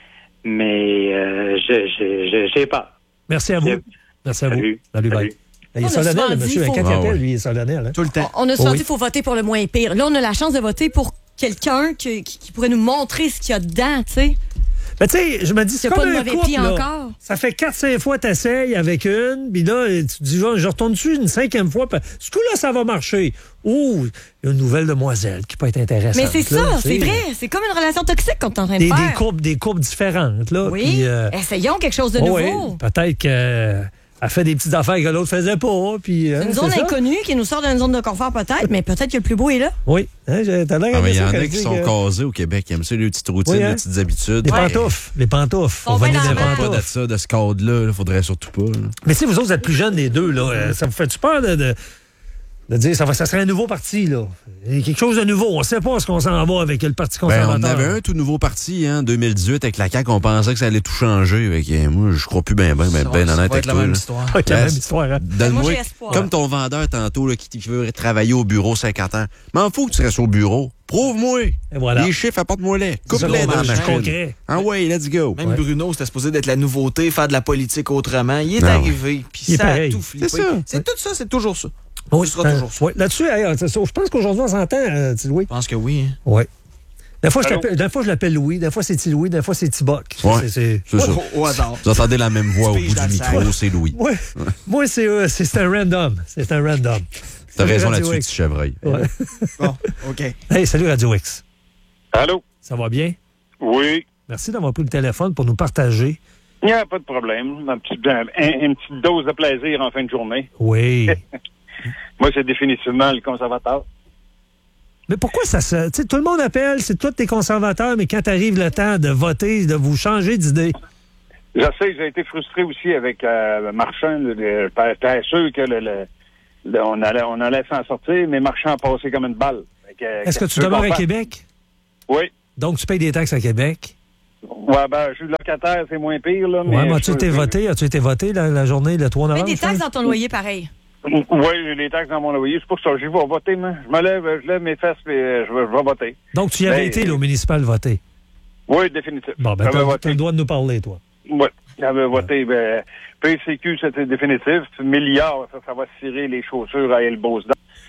[SPEAKER 11] Mais euh, je, je, je, j'ai pas.
[SPEAKER 8] Merci à vous.
[SPEAKER 11] Salut.
[SPEAKER 8] Merci à vous.
[SPEAKER 11] Salut.
[SPEAKER 8] Salut, bye.
[SPEAKER 11] Salut.
[SPEAKER 8] Il est
[SPEAKER 6] On a
[SPEAKER 8] solennel,
[SPEAKER 6] souvent
[SPEAKER 8] le
[SPEAKER 6] dit,
[SPEAKER 8] monsieur.
[SPEAKER 6] faut-
[SPEAKER 8] Quand il
[SPEAKER 10] Ah
[SPEAKER 8] appelle,
[SPEAKER 10] ouais.
[SPEAKER 8] lui, il est solennel. Hein?
[SPEAKER 9] Tout le temps.
[SPEAKER 6] On a souvent
[SPEAKER 8] Oui.
[SPEAKER 6] dit qu'il faut voter pour le moins pire. Là, on a la chance de voter pour quelqu'un qui, qui- qui pourrait nous montrer ce qu'il y a dedans, tu sais.
[SPEAKER 8] Mais tu sais, je me dis, c'est
[SPEAKER 6] Il y a
[SPEAKER 8] comme
[SPEAKER 6] pas de
[SPEAKER 8] un
[SPEAKER 6] mauvais
[SPEAKER 8] couple,
[SPEAKER 6] pli
[SPEAKER 8] là.
[SPEAKER 6] encore.
[SPEAKER 8] Ça fait quatre cinq fois que t'essayes avec une, puis là, tu te dis, je retourne dessus une cinquième fois, puis ce coup-là, ça va marcher. Ouh, il y a une nouvelle demoiselle qui peut être intéressante.
[SPEAKER 6] Mais c'est
[SPEAKER 8] là,
[SPEAKER 6] ça,
[SPEAKER 8] tu sais.
[SPEAKER 6] c'est vrai. C'est comme une relation toxique qu'on est en train de
[SPEAKER 8] Des,
[SPEAKER 6] faire.
[SPEAKER 8] des courbes, des courbes différentes, là.
[SPEAKER 6] Oui,
[SPEAKER 8] puis, euh,
[SPEAKER 6] essayons quelque chose de
[SPEAKER 8] oh,
[SPEAKER 6] nouveau.
[SPEAKER 8] ouais, peut-être qu'elle fait des petites affaires que l'autre faisait pas, puis... hein,
[SPEAKER 6] Une zone
[SPEAKER 8] c'est ça?
[SPEAKER 6] inconnue qui nous sort d'une zone de confort peut-être, mais peut-être que le plus beau est là.
[SPEAKER 8] Oui, hein, j'ai- t'as l'air
[SPEAKER 10] Ah, mais il y en
[SPEAKER 8] qu'elle
[SPEAKER 10] a qui
[SPEAKER 8] dit
[SPEAKER 10] sont
[SPEAKER 8] que-
[SPEAKER 10] casés au Québec. Ils aiment ça, les petites routines,
[SPEAKER 8] Oui, hein?
[SPEAKER 10] les petites habitudes.
[SPEAKER 8] Les
[SPEAKER 10] Ouais.
[SPEAKER 8] pantoufles, les pantoufles.
[SPEAKER 6] Sont
[SPEAKER 8] On va
[SPEAKER 6] bien
[SPEAKER 8] des
[SPEAKER 6] dans la
[SPEAKER 10] Pas
[SPEAKER 8] pantoufles.
[SPEAKER 10] de ça, de ce cadre-là. Il faudrait surtout pas. là.
[SPEAKER 8] Mais si vous autres, vous êtes plus jeunes, les deux, là, euh, ça vous fait-tu peur de, de, de dire ça, va, ça serait un nouveau parti, là? Et quelque chose de nouveau. On sait pas ce qu'on s'en va avec le Parti
[SPEAKER 10] Ben,
[SPEAKER 8] conservateur.
[SPEAKER 10] on avait un tout nouveau parti, hein, deux mille dix-huit, avec la C A Q. On pensait que ça allait tout changer. Fait que, euh, moi, je crois plus bien, bien, bien,
[SPEAKER 9] Ça
[SPEAKER 10] bien
[SPEAKER 9] va- ça
[SPEAKER 10] honnête
[SPEAKER 9] va
[SPEAKER 10] avec
[SPEAKER 9] être la
[SPEAKER 10] toi.
[SPEAKER 9] même
[SPEAKER 10] là.
[SPEAKER 9] histoire.
[SPEAKER 8] Avec la
[SPEAKER 10] Ben,
[SPEAKER 8] même histoire, hein?
[SPEAKER 10] Donne-moi,
[SPEAKER 6] Moi, j'ai espoir.
[SPEAKER 10] comme ton vendeur tantôt là, qui, qui veut travailler au bureau cinquante ans. M'en fous que tu restes au bureau. Prouve-moi.
[SPEAKER 8] Et voilà.
[SPEAKER 10] Les chiffres, apporte-moi-les.
[SPEAKER 8] C'est ça
[SPEAKER 10] Coupe-les
[SPEAKER 8] qu'on
[SPEAKER 10] dans la
[SPEAKER 8] mange,
[SPEAKER 10] machine.
[SPEAKER 8] concret.
[SPEAKER 10] Ah ouais, let's go.
[SPEAKER 9] Même
[SPEAKER 8] Ouais.
[SPEAKER 9] Bruno, c'était supposé d'être la nouveauté, faire de la politique autrement. Il est
[SPEAKER 10] Non.
[SPEAKER 9] arrivé, puis
[SPEAKER 8] Il est
[SPEAKER 9] ça a
[SPEAKER 8] pareil.
[SPEAKER 9] tout flippé.
[SPEAKER 10] C'est ça.
[SPEAKER 9] C'est tout ça, c'est toujours ça.
[SPEAKER 8] Oui,
[SPEAKER 9] Ce sera
[SPEAKER 8] euh,
[SPEAKER 9] toujours ça.
[SPEAKER 8] ouais, là-dessus, hey, c'est ça. Je pense qu'aujourd'hui, on s'entend, euh, petit Louis.
[SPEAKER 9] Je pense que oui. hein.
[SPEAKER 8] Oui. Des fois, je
[SPEAKER 11] Allô?
[SPEAKER 8] l'appelle- des fois, je l'appelle Louis, des fois, c'est Petit Louis, des fois, c'est Tiboc.
[SPEAKER 10] Ouais.
[SPEAKER 8] C'est- c'est-
[SPEAKER 10] C'est ça.
[SPEAKER 9] Au, au hasard.
[SPEAKER 10] Vous entendez la même voix au
[SPEAKER 9] piges
[SPEAKER 10] bout
[SPEAKER 9] dans
[SPEAKER 10] du
[SPEAKER 9] le
[SPEAKER 10] micro,
[SPEAKER 9] sac.
[SPEAKER 10] c'est Louis.
[SPEAKER 8] Ouais. Moi, c'est euh, c'est c'est un random. C'est un random.
[SPEAKER 10] T'as
[SPEAKER 8] Salut,
[SPEAKER 10] raison
[SPEAKER 8] Radio
[SPEAKER 10] là-dessus,
[SPEAKER 8] X.
[SPEAKER 10] petit chevreuil.
[SPEAKER 8] Ouais.
[SPEAKER 9] Bon, OK.
[SPEAKER 8] Hey, salut Radio X.
[SPEAKER 12] Allô?
[SPEAKER 8] Ça va bien?
[SPEAKER 12] Oui.
[SPEAKER 8] Merci d'avoir pris le téléphone pour nous partager.
[SPEAKER 12] Il n'y a pas de problème. Un petit- un- un- une petite dose de plaisir en fin de journée.
[SPEAKER 8] Oui.
[SPEAKER 12] Moi, c'est définitivement le conservateur.
[SPEAKER 8] Mais pourquoi ça se... Tu sais, tout le monde appelle, c'est tous tes conservateurs, mais quand arrive le temps de voter, de vous changer d'idée...
[SPEAKER 14] Je sais, j'ai été frustré aussi avec euh, Marchand. J'étais sûr que le, le, le, on allait, on allait s'en sortir, mais Marchand a passé comme une balle. Que,
[SPEAKER 8] Est-ce que, que tu demeures à Québec?
[SPEAKER 14] Oui.
[SPEAKER 8] Donc, tu payes des taxes à Québec?
[SPEAKER 14] Oui, ben, je suis locataire, c'est moins pire, là.
[SPEAKER 8] Oui, mais as-tu
[SPEAKER 14] peux...
[SPEAKER 8] été voté? As-tu été voté la, la journée, le trois novembre?
[SPEAKER 6] Tu payes des taxes dans ton loyer, pareil.
[SPEAKER 14] Oui, j'ai des taxes dans mon loyer. C'est pour ça que je vais voter, moi. Je me lève, je lève mes fesses, puis je vais, je vais voter.
[SPEAKER 8] Donc, tu y avais mais, été, là, au municipal, voter?
[SPEAKER 14] Oui, définitif.
[SPEAKER 8] Bon, ben, tu as le droit de nous parler, toi.
[SPEAKER 14] Oui. J'avais voté, ben, P C Q, c'était définitif. Milliard, ça, ça va tirer les chaussures à Elbows.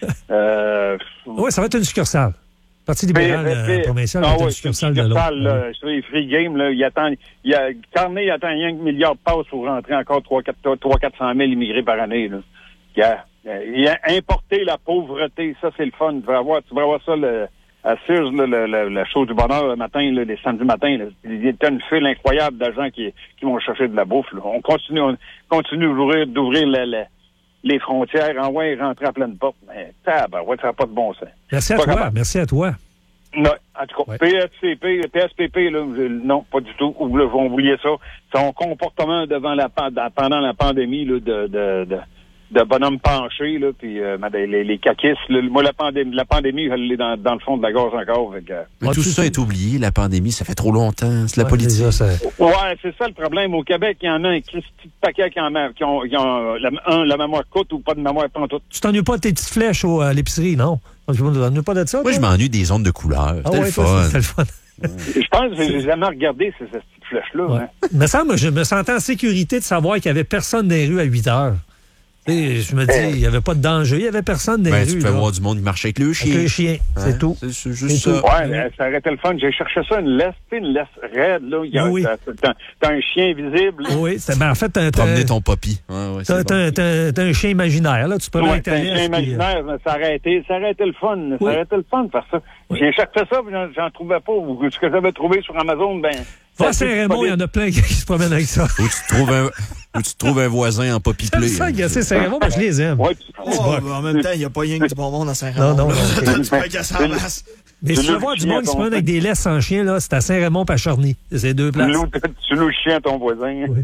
[SPEAKER 14] euh,
[SPEAKER 8] oui, ça va être une succursale. Parti libéral P, P, euh, provincial
[SPEAKER 14] ah
[SPEAKER 8] va être
[SPEAKER 14] oui,
[SPEAKER 8] une succursale de l'autre.
[SPEAKER 14] Là, sur les free games, là, il attend, il a, Carnet, il attend rien que milliard de passes pour rentrer encore trois cents à quatre cent mille immigrés par année, là. Il a, il a importé la pauvreté. Ça, c'est le fun. Tu vas avoir, tu vas avoir ça, le, à Sears, là, le, le, le show du bonheur le matin, là, les samedis matins, là. Il y a une file incroyable de gens qui, qui vont chercher de la bouffe, là. On continue, on continue d'ouvrir, d'ouvrir la, la, les frontières, en ouais, rentrer à pleine porte. Mais, tab, ouais, ça n'a pas de bon sens.
[SPEAKER 8] Merci à
[SPEAKER 14] pas
[SPEAKER 8] toi.
[SPEAKER 14] capable.
[SPEAKER 8] Merci à toi.
[SPEAKER 14] Non, en tout cas, ouais. P S C P, P S P P, là, non, pas du tout. Vous oubliez ça. Son comportement devant la, pendant la pandémie, là, de, de, de de bonhomme penché, là, puis euh, les, les caquistes. Là, moi, la pandémie, la pandémie, elle est dans, dans le fond de la gorge encore. Avec, euh...
[SPEAKER 10] Mais tout ça est oublié, la pandémie, ça fait trop longtemps, c'est la ouais, politique.
[SPEAKER 14] C'est ça, ouais, c'est ça le problème. Au Québec, il y en a un petit paquet qui, en a, qui ont, qui ont la, un, la mémoire coûte ou pas de mémoire pantoute.
[SPEAKER 8] Tu t'ennuies pas de tes petites flèches au, à l'épicerie, non? Tu t'ennuies pas de ça?
[SPEAKER 10] Moi, je m'ennuie des ondes de couleur.
[SPEAKER 8] Ah
[SPEAKER 10] c'était,
[SPEAKER 8] ouais,
[SPEAKER 10] le fun.
[SPEAKER 8] c'était le fun.
[SPEAKER 14] Je pense que j'ai jamais regardé ces, ces petites flèches-là.
[SPEAKER 8] Ouais.
[SPEAKER 14] Hein.
[SPEAKER 8] Mais ça, moi, je me sentais en sécurité de savoir qu'il n'y avait personne dans les rues à huit heures. Et je me dis, il n'y avait pas de danger, il n'y avait personne dans les
[SPEAKER 10] ben,
[SPEAKER 8] rues.
[SPEAKER 10] Tu peux voir du monde qui marche avec le chien.
[SPEAKER 8] Avec le chien,
[SPEAKER 10] hein?
[SPEAKER 8] c'est tout.
[SPEAKER 10] C'est, c'est juste
[SPEAKER 14] c'est
[SPEAKER 10] ça.
[SPEAKER 14] Tout. Ouais, mais ça aurait été le fun. J'ai cherché ça, une laisse, tu sais, une laisse raide, là. Il y a,
[SPEAKER 8] oui.
[SPEAKER 14] t'as, t'as, t'as un chien visible. Là.
[SPEAKER 8] Oui, c'est, ben, en fait, t'as,
[SPEAKER 10] promener ton papy. Ouais, ouais,
[SPEAKER 8] t'as, t'as, bon. t'as, t'as un chien imaginaire, là. Tu peux
[SPEAKER 14] ouais,
[SPEAKER 8] mettre
[SPEAKER 14] un chien imaginaire, mais ça aurait été, ça aurait été le fun. Oui. Ça aurait été le fun de faire ça. Oui. J'ai cherché ça, puis j'en, j'en trouvais pas. Ou ce que j'avais trouvé sur Amazon, ben.
[SPEAKER 8] Va à Saint-Raymond, il y en a plein qui se promènent avec ça.
[SPEAKER 10] Ou tu trouves un, ou tu trouves un voisin en poppy play.
[SPEAKER 8] C'est ça, il y a Saint-Raymond, mais je les aime.
[SPEAKER 9] Ouais, oh, ben, en même temps, il n'y a pas rien que du bon monde à Saint-Raymond. Non, non, non. Tu peux casser en masse. Mais si tu veux voir du monde qui se promène avec des laisses sans chien, là, c'est à Saint-Raymond et à Charny. C'est ces deux places.
[SPEAKER 14] Tu loues le chien à ton voisin. Oui.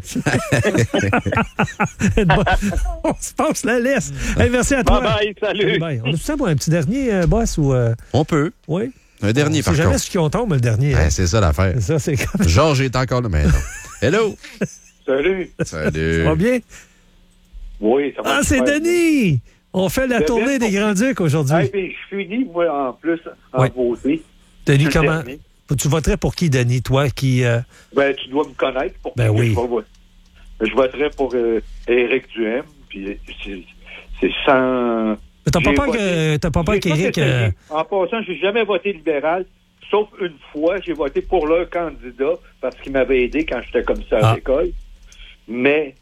[SPEAKER 8] On se passe la laisse. Hey, merci à toi.
[SPEAKER 14] Bye bye, salut.
[SPEAKER 8] Bye. On a tout ça pour un petit dernier, euh, boss? Ou, euh...
[SPEAKER 10] On peut.
[SPEAKER 8] Oui.
[SPEAKER 10] Un dernier,
[SPEAKER 8] on
[SPEAKER 10] par
[SPEAKER 8] jamais
[SPEAKER 10] contre.
[SPEAKER 8] ce qu'on tombe, le dernier.
[SPEAKER 10] Ben,
[SPEAKER 8] hein?
[SPEAKER 10] c'est ça l'affaire.
[SPEAKER 8] C'est ça, c'est comme...
[SPEAKER 10] Georges est encore là, mais non. Hello.
[SPEAKER 14] Salut.
[SPEAKER 10] Salut.
[SPEAKER 8] Ça va bien?
[SPEAKER 14] Oui, ça va.
[SPEAKER 8] Ah, c'est bien. Denis! On fait la c'est tournée des Grands-Ducs aujourd'hui.
[SPEAKER 14] Ah, puis je finis, moi, en plus, en
[SPEAKER 8] oui.
[SPEAKER 14] voter.
[SPEAKER 8] Denis, comment... Dernier. Tu voterais pour qui, Denis, toi, qui... Euh...
[SPEAKER 14] Ben, tu dois me connaître pour
[SPEAKER 8] ben oui.
[SPEAKER 14] Je, je voterais pour euh, Éric Duhem, puis c'est, c'est sans...
[SPEAKER 8] Mais t'as pas peur que, t'as pas peur qu'Éric... Euh...
[SPEAKER 14] En passant, j'ai jamais voté libéral, sauf une fois, j'ai voté pour leur candidat, parce qu'il m'avait aidé quand j'étais commissaire ah. d'école. Mais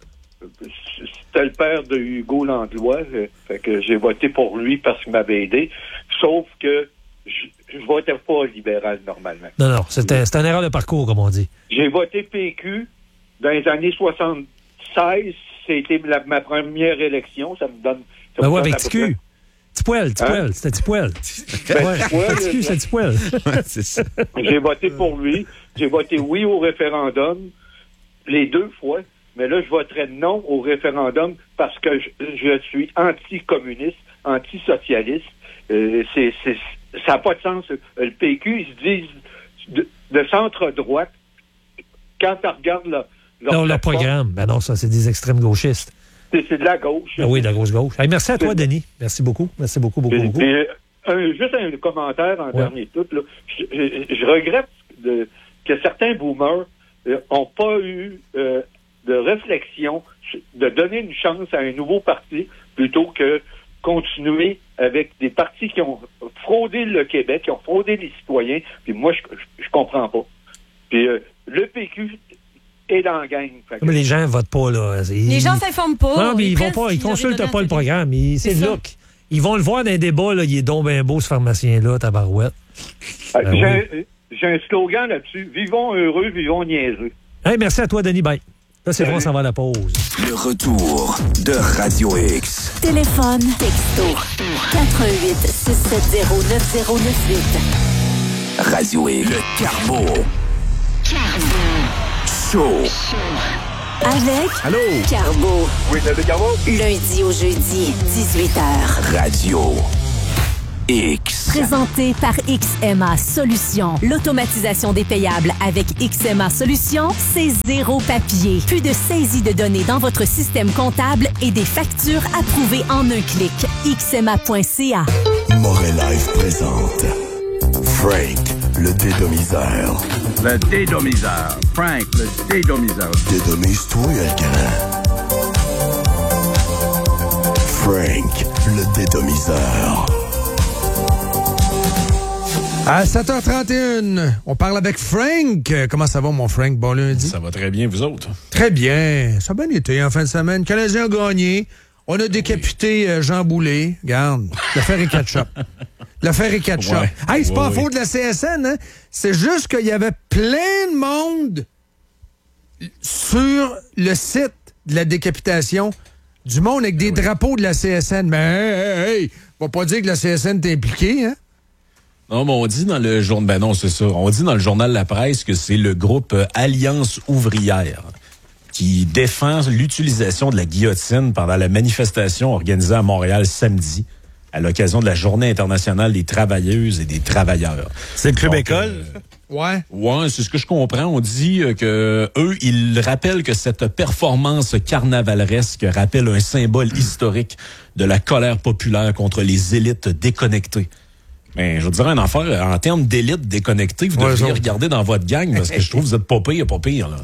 [SPEAKER 14] c'était le père de Hugo Langlois, fait que j'ai voté pour lui parce qu'il m'avait aidé, sauf que je, je votais pas libéral normalement.
[SPEAKER 8] Non, non, c'était, c'était une erreur de parcours, comme on dit.
[SPEAKER 14] J'ai voté P Q dans les années soixante-seize, c'était la, ma première élection, ça me donne... Ça
[SPEAKER 8] ben
[SPEAKER 14] me
[SPEAKER 8] ouais,
[SPEAKER 14] donne
[SPEAKER 8] avec Ticu. Tipoel, Tipoel, hein? C'était Tipoel.
[SPEAKER 14] Ben,
[SPEAKER 8] ouais, Ticu, c'est Tipoel.
[SPEAKER 10] C'est ça.
[SPEAKER 14] J'ai voté pour lui. J'ai voté oui au référendum, les deux fois. Mais là, je voterai non au référendum parce que je, je suis anticommuniste, antisocialiste. Euh, c'est, c'est, ça n'a pas de sens. Le P Q, ils se disent de, de centre-droite. Quand tu regardes leur, leur
[SPEAKER 8] non, le programme, ben non, ça, c'est des extrêmes gauchistes.
[SPEAKER 14] C'est, c'est de la gauche.
[SPEAKER 8] Ah oui, de la grosse gauche. Hey, merci à toi, Denis. Merci beaucoup. Merci beaucoup, beaucoup,
[SPEAKER 14] et,
[SPEAKER 8] beaucoup.
[SPEAKER 14] Et, euh, juste un commentaire en ouais. dernier tout. Là. Je, je, je regrette de, que certains boomers n'ont euh, pas eu euh, de réflexion de donner une chance à un nouveau parti plutôt que continuer avec des partis qui ont fraudé le Québec, qui ont fraudé les citoyens. Puis moi, je, je, je comprends pas. Puis euh, le P Q... et dans la gang.
[SPEAKER 8] Mais les gens votent pas, là.
[SPEAKER 6] Ils... Les gens s'informent pas.
[SPEAKER 8] Non, mais ils, ils vont pas, ils consultent pas le programme. Ils, c'est c'est le look. Ils vont le voir dans les débats, là. Il est donc bien beau, ce pharmacien-là, tabarouette.
[SPEAKER 14] Ben j'ai, oui. un, j'ai un slogan là-dessus. Vivons heureux, vivons niaiseux.
[SPEAKER 8] Hey, merci à toi, Denis. Bye. Là, c'est bon, ça va à la pause.
[SPEAKER 4] Le retour de Radio X.
[SPEAKER 5] Téléphone, texto, quatre un huit, six sept zéro, neuf zéro neuf huit.
[SPEAKER 4] Radio X. Le Carbo. Show.
[SPEAKER 5] Avec
[SPEAKER 4] Allô?
[SPEAKER 5] Carbo.
[SPEAKER 4] Oui, c'est le Carbo.
[SPEAKER 5] Lundi au jeudi, dix-huit heures.
[SPEAKER 4] Radio X.
[SPEAKER 15] Présenté par X M A Solutions. L'automatisation des payables avec X M A Solutions, c'est zéro papier. Plus de saisie de données dans votre système comptable et des factures approuvées en un clic. X M A point C A.
[SPEAKER 4] Moret Life présente Frank, le dédomiseur.
[SPEAKER 16] Le dédomiseur. Frank, le dédomiseur.
[SPEAKER 4] Dédomise-toi, le grand. Frank, le dédomiseur.
[SPEAKER 17] À sept heures trente et un, on parle avec Frank. Comment ça va, mon Frank? Bon lundi.
[SPEAKER 18] Ça va très bien, vous autres?
[SPEAKER 17] Très bien. Ça a bien été en fin de semaine. Le Canadien a gagné. On a décapité oui. Jean Boulet. Regarde, l'affaire est ketchup. L'affaire est ketchup. Ouais. Hey, c'est ouais, pas ouais. faute de la C S N, hein? C'est juste qu'il y avait plein de monde sur le site de la décapitation. Du monde avec des ouais. drapeaux de la C S N. Mais hey, hey, on va pas dire que la C S N est impliquée, hein?
[SPEAKER 18] Non, mais on dit dans le journal, ben non, c'est ça. On dit dans le journal La Presse que c'est le groupe Alliance ouvrière qui défend l'utilisation de la guillotine pendant la manifestation organisée à Montréal samedi à l'occasion de la Journée internationale des travailleuses et des travailleurs.
[SPEAKER 2] C'est le Club
[SPEAKER 18] Donc,
[SPEAKER 2] École?
[SPEAKER 18] Euh,
[SPEAKER 17] ouais.
[SPEAKER 18] Ouais, c'est ce que je comprends. On dit que eux, ils rappellent que cette performance carnavaleresque rappelle un symbole historique de la colère populaire contre les élites déconnectées. Mais je vous dirais une affaire, en termes d'élite déconnectée, vous devriez ouais, regarder dans votre gang, parce que je trouve que vous êtes pas pire, pas pire, là.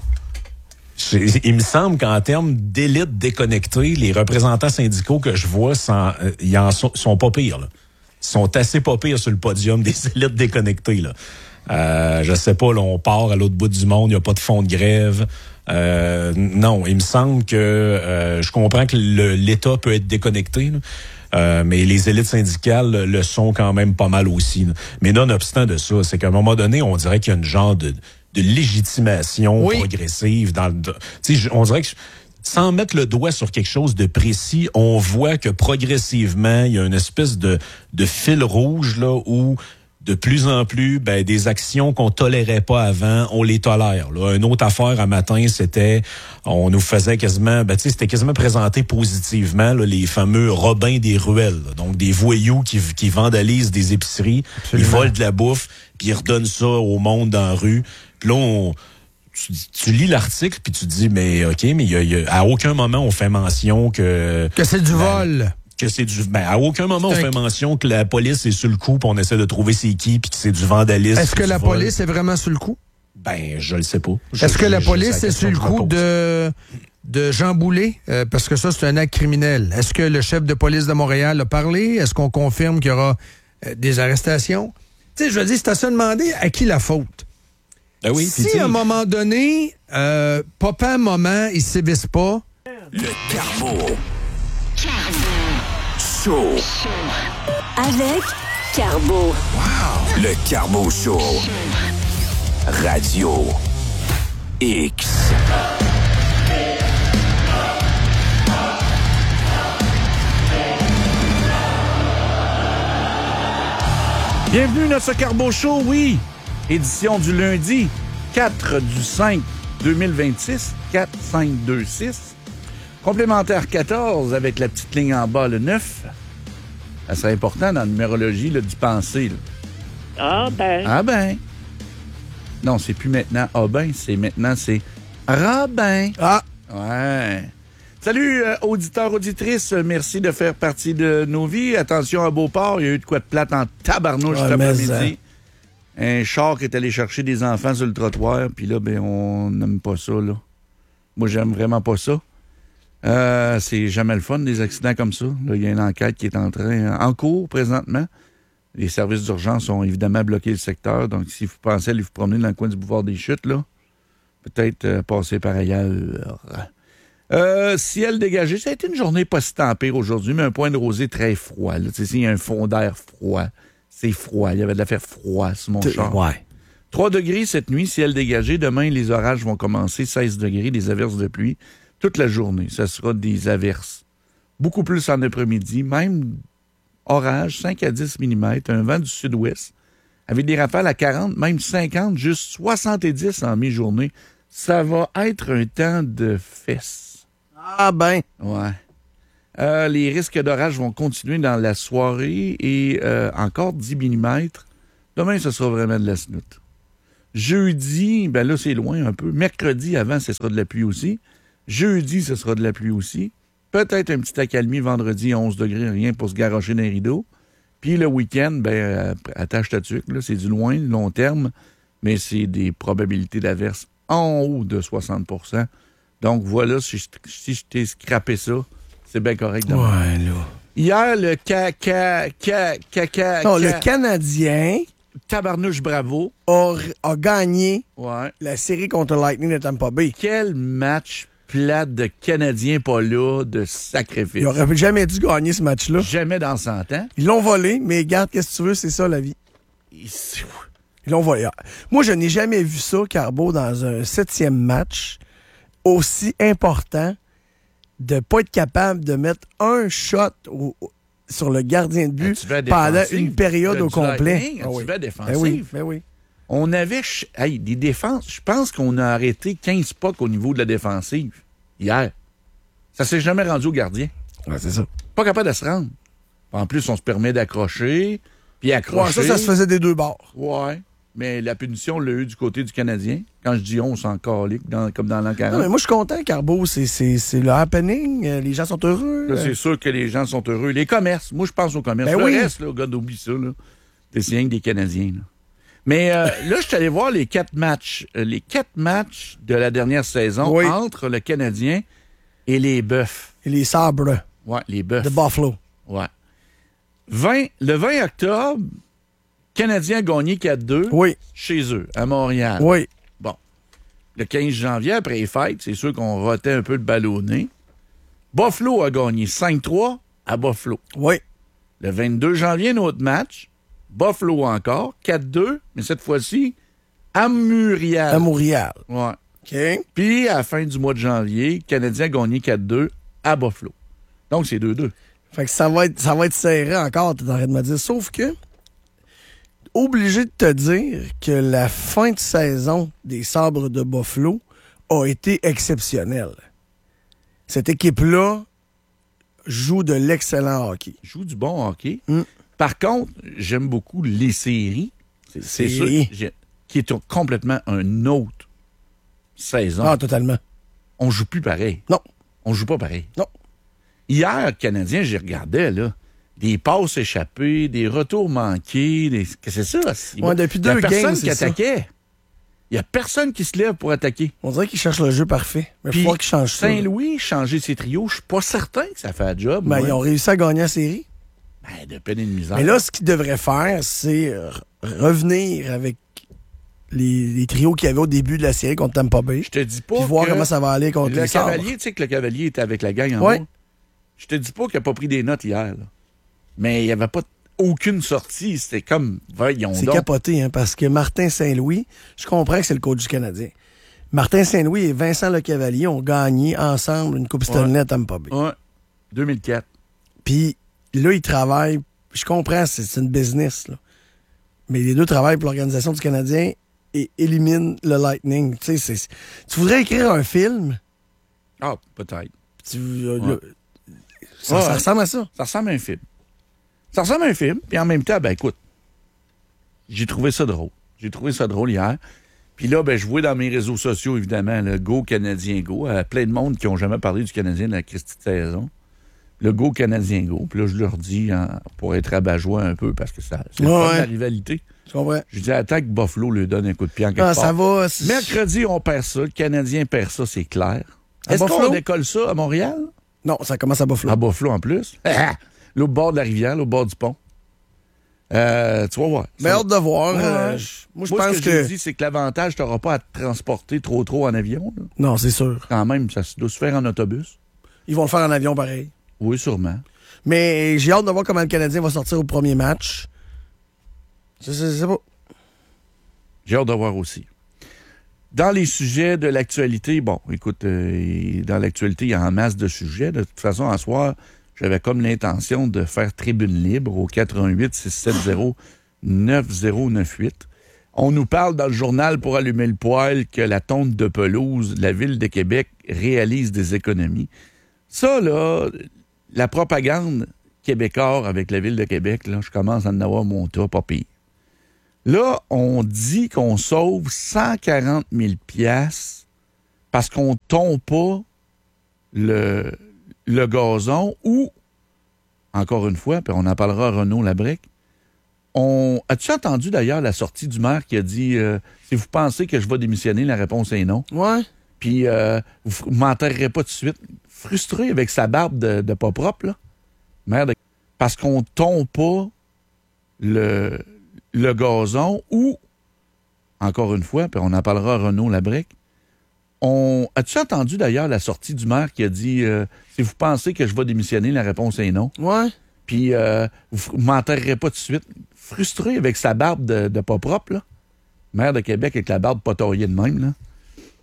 [SPEAKER 18] Il me semble qu'en termes d'élite déconnectée, les représentants syndicaux que je vois, sont, ils en sont, sont pas pires, là. Ils sont assez pas pires sur le podium des élites déconnectées, là. Euh, je sais pas, là, on part à l'autre bout du monde, il n'y a pas de fond de grève. Euh, non, il me semble que euh, je comprends que le, l'État peut être déconnecté, là. Euh, mais les élites syndicales le sont quand même pas mal aussi, là. Mais nonobstant de ça, c'est qu'à un moment donné, on dirait qu'il y a une genre de, de légitimation oui. progressive dans le. Tu sais, on dirait que sans mettre le doigt sur quelque chose de précis, on voit que progressivement, il y a une espèce de, de fil rouge là où de plus en plus, ben, des actions qu'on tolérait pas avant, on les tolère. Là. Une autre affaire un matin, c'était, on nous faisait quasiment, ben, tu sais, c'était quasiment présenté positivement, là, les fameux Robins des ruelles. Là. Donc, des voyous qui, qui vandalisent des épiceries, Absolument. Ils volent de la bouffe, puis ils redonnent ça au monde dans la rue. Puis là, on, tu, tu lis l'article, puis tu te dis, mais OK, mais y a, y a, à aucun moment on fait mention que...
[SPEAKER 17] Que c'est du
[SPEAKER 18] ben,
[SPEAKER 17] vol.
[SPEAKER 18] Que c'est du. Ben, à aucun moment on fait mention que la police est sur le coup, puis on essaie de trouver c'est qui, puis que c'est du vandalisme.
[SPEAKER 17] Est-ce que la
[SPEAKER 18] vol.
[SPEAKER 17] police est vraiment sur le coup?
[SPEAKER 18] Ben, je le sais pas. Je,
[SPEAKER 17] Est-ce que
[SPEAKER 18] je,
[SPEAKER 17] la
[SPEAKER 18] je,
[SPEAKER 17] police est sur le coup de, de Jean Boulet? Euh, parce que ça, c'est un acte criminel. Est-ce que le chef de police de Montréal a parlé? Est-ce qu'on confirme qu'il y aura euh, des arrestations? Tu sais, je veux dire, c'est à se demander à qui la faute.
[SPEAKER 18] Ben oui,
[SPEAKER 17] si à un moment donné, euh, papa, un moment, il sévisse pas.
[SPEAKER 4] Le Carbo. Show.
[SPEAKER 5] Avec Carbo.
[SPEAKER 4] Wow. Le Carbo Show. Radio X.
[SPEAKER 16] Bienvenue dans ce Carbo Show, oui. Édition du lundi quatre du cinq deux mille vingt-six, quatre cinq deux six. Complémentaire quatorze avec la petite ligne en bas, le neuf. Ça serait important dans la numérologie là, du pensée. Là.
[SPEAKER 19] Ah ben.
[SPEAKER 16] Ah ben. Non, c'est plus maintenant ah ben, c'est maintenant c'est Rabin.
[SPEAKER 17] Ah.
[SPEAKER 16] Ouais. Salut, euh, auditeurs, auditrices. Merci de faire partie de nos vies. Attention à Beauport, il y a eu de quoi de plate en tabarnouche cet après-midi. Un char qui est allé chercher des enfants sur le trottoir, puis là, ben, on n'aime pas ça, là. Moi, j'aime vraiment pas ça. Euh, c'est jamais le fun, des accidents comme ça. Là, il y a une enquête qui est en train, en cours présentement. Les services d'urgence ont évidemment bloqué le secteur. Donc, si vous pensez aller vous promener dans le coin du boulevard des Chutes, là, peut-être euh, passer par ailleurs. Euh, ciel dégagé. Ça a été une journée pas si tant pire aujourd'hui, mais un point de rosée très froid. Là. Tu sais, il y a un fond d'air froid. C'est froid. Il y avait de l'affaire froid sur mon char.
[SPEAKER 2] Ouais.
[SPEAKER 16] trois degrés cette nuit, ciel dégagé. Demain, les orages vont commencer. seize degrés, des averses de pluie. Toute la journée, ça sera des averses. Beaucoup plus en après-midi. Même orage, cinq à dix millimètres. Un vent du sud-ouest. Avec des rafales à quarante, même cinquante, juste soixante-dix en mi-journée. Ça va être un temps de fesses.
[SPEAKER 17] Ah ben.
[SPEAKER 16] Ouais. Euh, les risques d'orage vont continuer dans la soirée et euh, encore dix millimètres. Demain, ce sera vraiment de la snoute. Jeudi, ben là, c'est loin un peu. Mercredi, avant, ce sera de la pluie aussi. Jeudi, ce sera de la pluie aussi. Peut-être un petit accalmie vendredi, onze degrés, rien pour se garrocher dans les rideaux. Puis le week-end, ben, attache ta tuque, là, c'est du loin, long terme, mais c'est des probabilités d'averse en haut de soixante pour cent. Donc voilà, si je, si je t'ai scrappé ça, c'est bien correct.
[SPEAKER 17] Ouais, là.
[SPEAKER 16] Hier, le caca, caca, caca.
[SPEAKER 17] Non, le Canadien.
[SPEAKER 16] Tabarnouche Bravo.
[SPEAKER 17] A, a gagné
[SPEAKER 16] ouais.
[SPEAKER 17] la série contre le Lightning de Tampa Bay.
[SPEAKER 16] Quel match plate de Canadiens pas là, de sacrifice.
[SPEAKER 17] Ils n'auraient jamais dû gagner ce match-là.
[SPEAKER 16] Jamais dans cent ans.
[SPEAKER 17] Ils l'ont volé, mais regarde, qu'est-ce que tu veux, c'est ça la vie.
[SPEAKER 16] Ils,
[SPEAKER 17] Ils l'ont volé. Moi, je n'ai jamais vu ça, Carbo, dans un septième match aussi important de ne pas être capable de mettre un shot au, au, sur le gardien de but pendant une période au complet.
[SPEAKER 16] Ah oui. Tu vas défensive.
[SPEAKER 17] Ben oui, ben oui.
[SPEAKER 16] On avait hey, des défenses. Je pense qu'on a arrêté quinze pucks au niveau de la défensive hier. Ça s'est jamais rendu au gardien.
[SPEAKER 17] Ouais, c'est ça.
[SPEAKER 16] Pas capable de se rendre. En plus, on se permet d'accrocher, puis accrocher.
[SPEAKER 17] Ouais, ça, ça se faisait des deux bords.
[SPEAKER 16] Ouais. Mais la punition, on l'a eu du côté du Canadien. Quand je dis on, on s'en calique, dans, comme dans l'an quarante.
[SPEAKER 17] Non, mais moi, je suis content, Carbo. C'est, c'est, c'est le happening. Les gens sont heureux.
[SPEAKER 16] Là, c'est sûr que les gens sont heureux. Les commerces. Moi, je pense aux commerces.
[SPEAKER 17] Ben
[SPEAKER 16] le
[SPEAKER 17] oui.
[SPEAKER 16] reste, là, gars, oublie ça. Là. C'est rien que des Canadiens. Là. Mais euh, là, je suis allé voir les quatre matchs. Euh, les quatre matchs de la dernière saison
[SPEAKER 17] oui.
[SPEAKER 16] entre le Canadien et les Bœufs.
[SPEAKER 17] Et les Sabres.
[SPEAKER 16] Ouais, les Bœufs.
[SPEAKER 17] De Buffalo.
[SPEAKER 16] Ouais. vingt, le vingt octobre, Canadien a gagné quatre deux
[SPEAKER 17] oui.
[SPEAKER 16] chez eux, à Montréal.
[SPEAKER 17] Oui.
[SPEAKER 16] Bon. Le quinze janvier, après les fêtes, c'est sûr qu'on rotait un peu le ballonné. Buffalo a gagné cinq trois à Buffalo.
[SPEAKER 17] Oui.
[SPEAKER 16] Le vingt-deux janvier, notre match. Buffalo encore, quatre deux, mais cette fois-ci, à Montréal.
[SPEAKER 17] À Montréal.
[SPEAKER 16] Ouais.
[SPEAKER 17] OK.
[SPEAKER 16] Puis, à la fin du mois de janvier, le Canadien a gagné quatre deux à Buffalo. Donc, c'est deux deux.
[SPEAKER 17] Fait que ça va être, ça va être serré encore, t'es en train de me dire. Sauf que, obligé de te dire que la fin de saison des Sabres de Buffalo a été exceptionnelle. Cette équipe-là joue de l'excellent hockey.
[SPEAKER 16] Joue du bon hockey.
[SPEAKER 17] Mm.
[SPEAKER 16] Par contre, j'aime beaucoup les séries. C'est, c'est sûr qui est complètement un autre saison.
[SPEAKER 17] Ah, totalement.
[SPEAKER 16] On joue plus pareil.
[SPEAKER 17] Non.
[SPEAKER 16] On joue pas pareil.
[SPEAKER 17] Non.
[SPEAKER 16] Hier, Canadien, j'y regardais, là. Des passes échappées, des retours manqués. Des... Qu'est-ce que c'est ça? C'est...
[SPEAKER 17] Ouais, depuis deux
[SPEAKER 16] games, il n'y a personne qui
[SPEAKER 17] ça.
[SPEAKER 16] attaquait. Il n'y a personne qui se lève pour attaquer.
[SPEAKER 17] On dirait qu'il cherche le jeu parfait. Mais il faut qu'il change ça.
[SPEAKER 16] Saint-Louis, changer ses trios, je suis pas certain que ça fait un job.
[SPEAKER 17] Ben, ils ont réussi à gagner la série.
[SPEAKER 16] Ben, de peine et de misère.
[SPEAKER 17] Mais là, ce qu'ils devraient faire, c'est revenir avec les, les trios qu'il y avait au début de la série contre Tampa Bay.
[SPEAKER 16] Je te dis pas.
[SPEAKER 17] Puis voir
[SPEAKER 16] que
[SPEAKER 17] comment ça va aller contre
[SPEAKER 16] le
[SPEAKER 17] les Sabres.
[SPEAKER 16] Cavalier, tu sais que le Cavalier était avec la gang en
[SPEAKER 17] ouais.
[SPEAKER 16] bas. Je te dis pas qu'il n'a pas pris des notes hier. Là. Mais il n'y avait pas aucune sortie. C'était comme, voyons
[SPEAKER 17] c'est
[SPEAKER 16] donc.
[SPEAKER 17] capoté, hein, parce que Martin Saint-Louis, je comprends que c'est le coach du Canadien. Martin Saint-Louis et Vincent Lecavalier ont gagné ensemble une Coupe Stanley
[SPEAKER 16] ouais.
[SPEAKER 17] à Tampa Bay.
[SPEAKER 16] Ouais. deux mille quatre.
[SPEAKER 17] Puis là, ils travaillent. Je comprends, c'est, c'est une business. Là. Mais les deux travaillent pour l'organisation du Canadien et éliminent le Lightning. Tu sais, c'est, tu voudrais écrire un film?
[SPEAKER 16] Ah, peut-être.
[SPEAKER 17] Tu, euh,
[SPEAKER 16] ouais.
[SPEAKER 17] le, ça,
[SPEAKER 16] ouais,
[SPEAKER 17] ça ressemble à ça.
[SPEAKER 16] Ça ressemble à un film. Ça ressemble à un film, puis en même temps, ben écoute, j'ai trouvé ça drôle. J'ai trouvé ça drôle hier. Puis là, ben je vois dans mes réseaux sociaux, évidemment, le Go Canadien Go, à plein de monde qui n'ont jamais parlé du Canadien de la Christie de saison. Le Go Canadien Go. Puis là, je leur dis, hein, pour être abat-joie un peu, parce que ça, c'est
[SPEAKER 17] ouais,
[SPEAKER 16] pas
[SPEAKER 17] ouais.
[SPEAKER 16] la rivalité.
[SPEAKER 17] Je comprends.
[SPEAKER 16] Je dis, attends que Buffalo lui donne un coup de pied en quelque
[SPEAKER 17] ah,
[SPEAKER 16] part.
[SPEAKER 17] Ça va. C'est...
[SPEAKER 16] Mercredi, on perd ça. Le Canadien perd ça, c'est clair.
[SPEAKER 17] À
[SPEAKER 16] Est-ce
[SPEAKER 17] Buffalo?
[SPEAKER 16] qu'on décolle ça à Montréal?
[SPEAKER 17] Non, ça commence à Buffalo.
[SPEAKER 16] À Buffalo en plus. L'autre bord de la rivière, l'autre bord du pont. Euh, tu vas voir.
[SPEAKER 17] Mais hâte de voir.
[SPEAKER 16] Ouais.
[SPEAKER 17] Euh, je, moi, je
[SPEAKER 16] moi,
[SPEAKER 17] pense
[SPEAKER 16] ce que,
[SPEAKER 17] que...
[SPEAKER 16] je dis, c'est que l'avantage, tu n'auras pas à te transporter trop trop en avion. Là.
[SPEAKER 17] Non, c'est sûr.
[SPEAKER 16] Quand même, ça doit se faire en autobus.
[SPEAKER 17] Ils vont le faire en avion pareil.
[SPEAKER 16] Oui, sûrement.
[SPEAKER 17] Mais j'ai hâte de voir comment le Canadien va sortir au premier match. Je sais, je sais pas.
[SPEAKER 16] J'ai hâte de voir aussi. Dans les sujets de l'actualité, bon, écoute, euh, dans l'actualité, il y a en masse de sujets. De toute façon, en soir, j'avais comme l'intention de faire tribune libre au quatre un huit, six sept zéro, neuf zéro neuf huit. On nous parle dans le journal pour allumer le poêle que la tonte de pelouse, la Ville de Québec, réalise des économies. Ça, là, la propagande québécoise avec la Ville de Québec, là, je commence à en avoir mon tas, pas pire. Là, on dit qu'on sauve cent quarante mille piastres parce qu'on ne tombe pas le, le gazon ou, encore une fois, puis on en parlera à Renaud Labrec, on... As-tu entendu d'ailleurs la sortie du maire qui a dit euh, si vous pensez que je vais démissionner, la réponse est non.
[SPEAKER 17] Ouais.
[SPEAKER 16] Puis euh, vous ne m'enterrerez pas tout de suite. Frustré avec sa barbe de, de pas propre, là. Maire de... Parce qu'on ne tombe pas le, le gazon ou, encore une fois, puis on en parlera à Renaud Labrec, on... As-tu entendu d'ailleurs la sortie du maire qui a dit euh, si vous pensez que je vais démissionner, la réponse est non.
[SPEAKER 17] Ouais.
[SPEAKER 16] Puis euh, vous ne m'enterrerez pas tout de suite. Frustré avec sa barbe de, de pas propre, là. Maire de Québec avec la barbe pas taillée de même, là.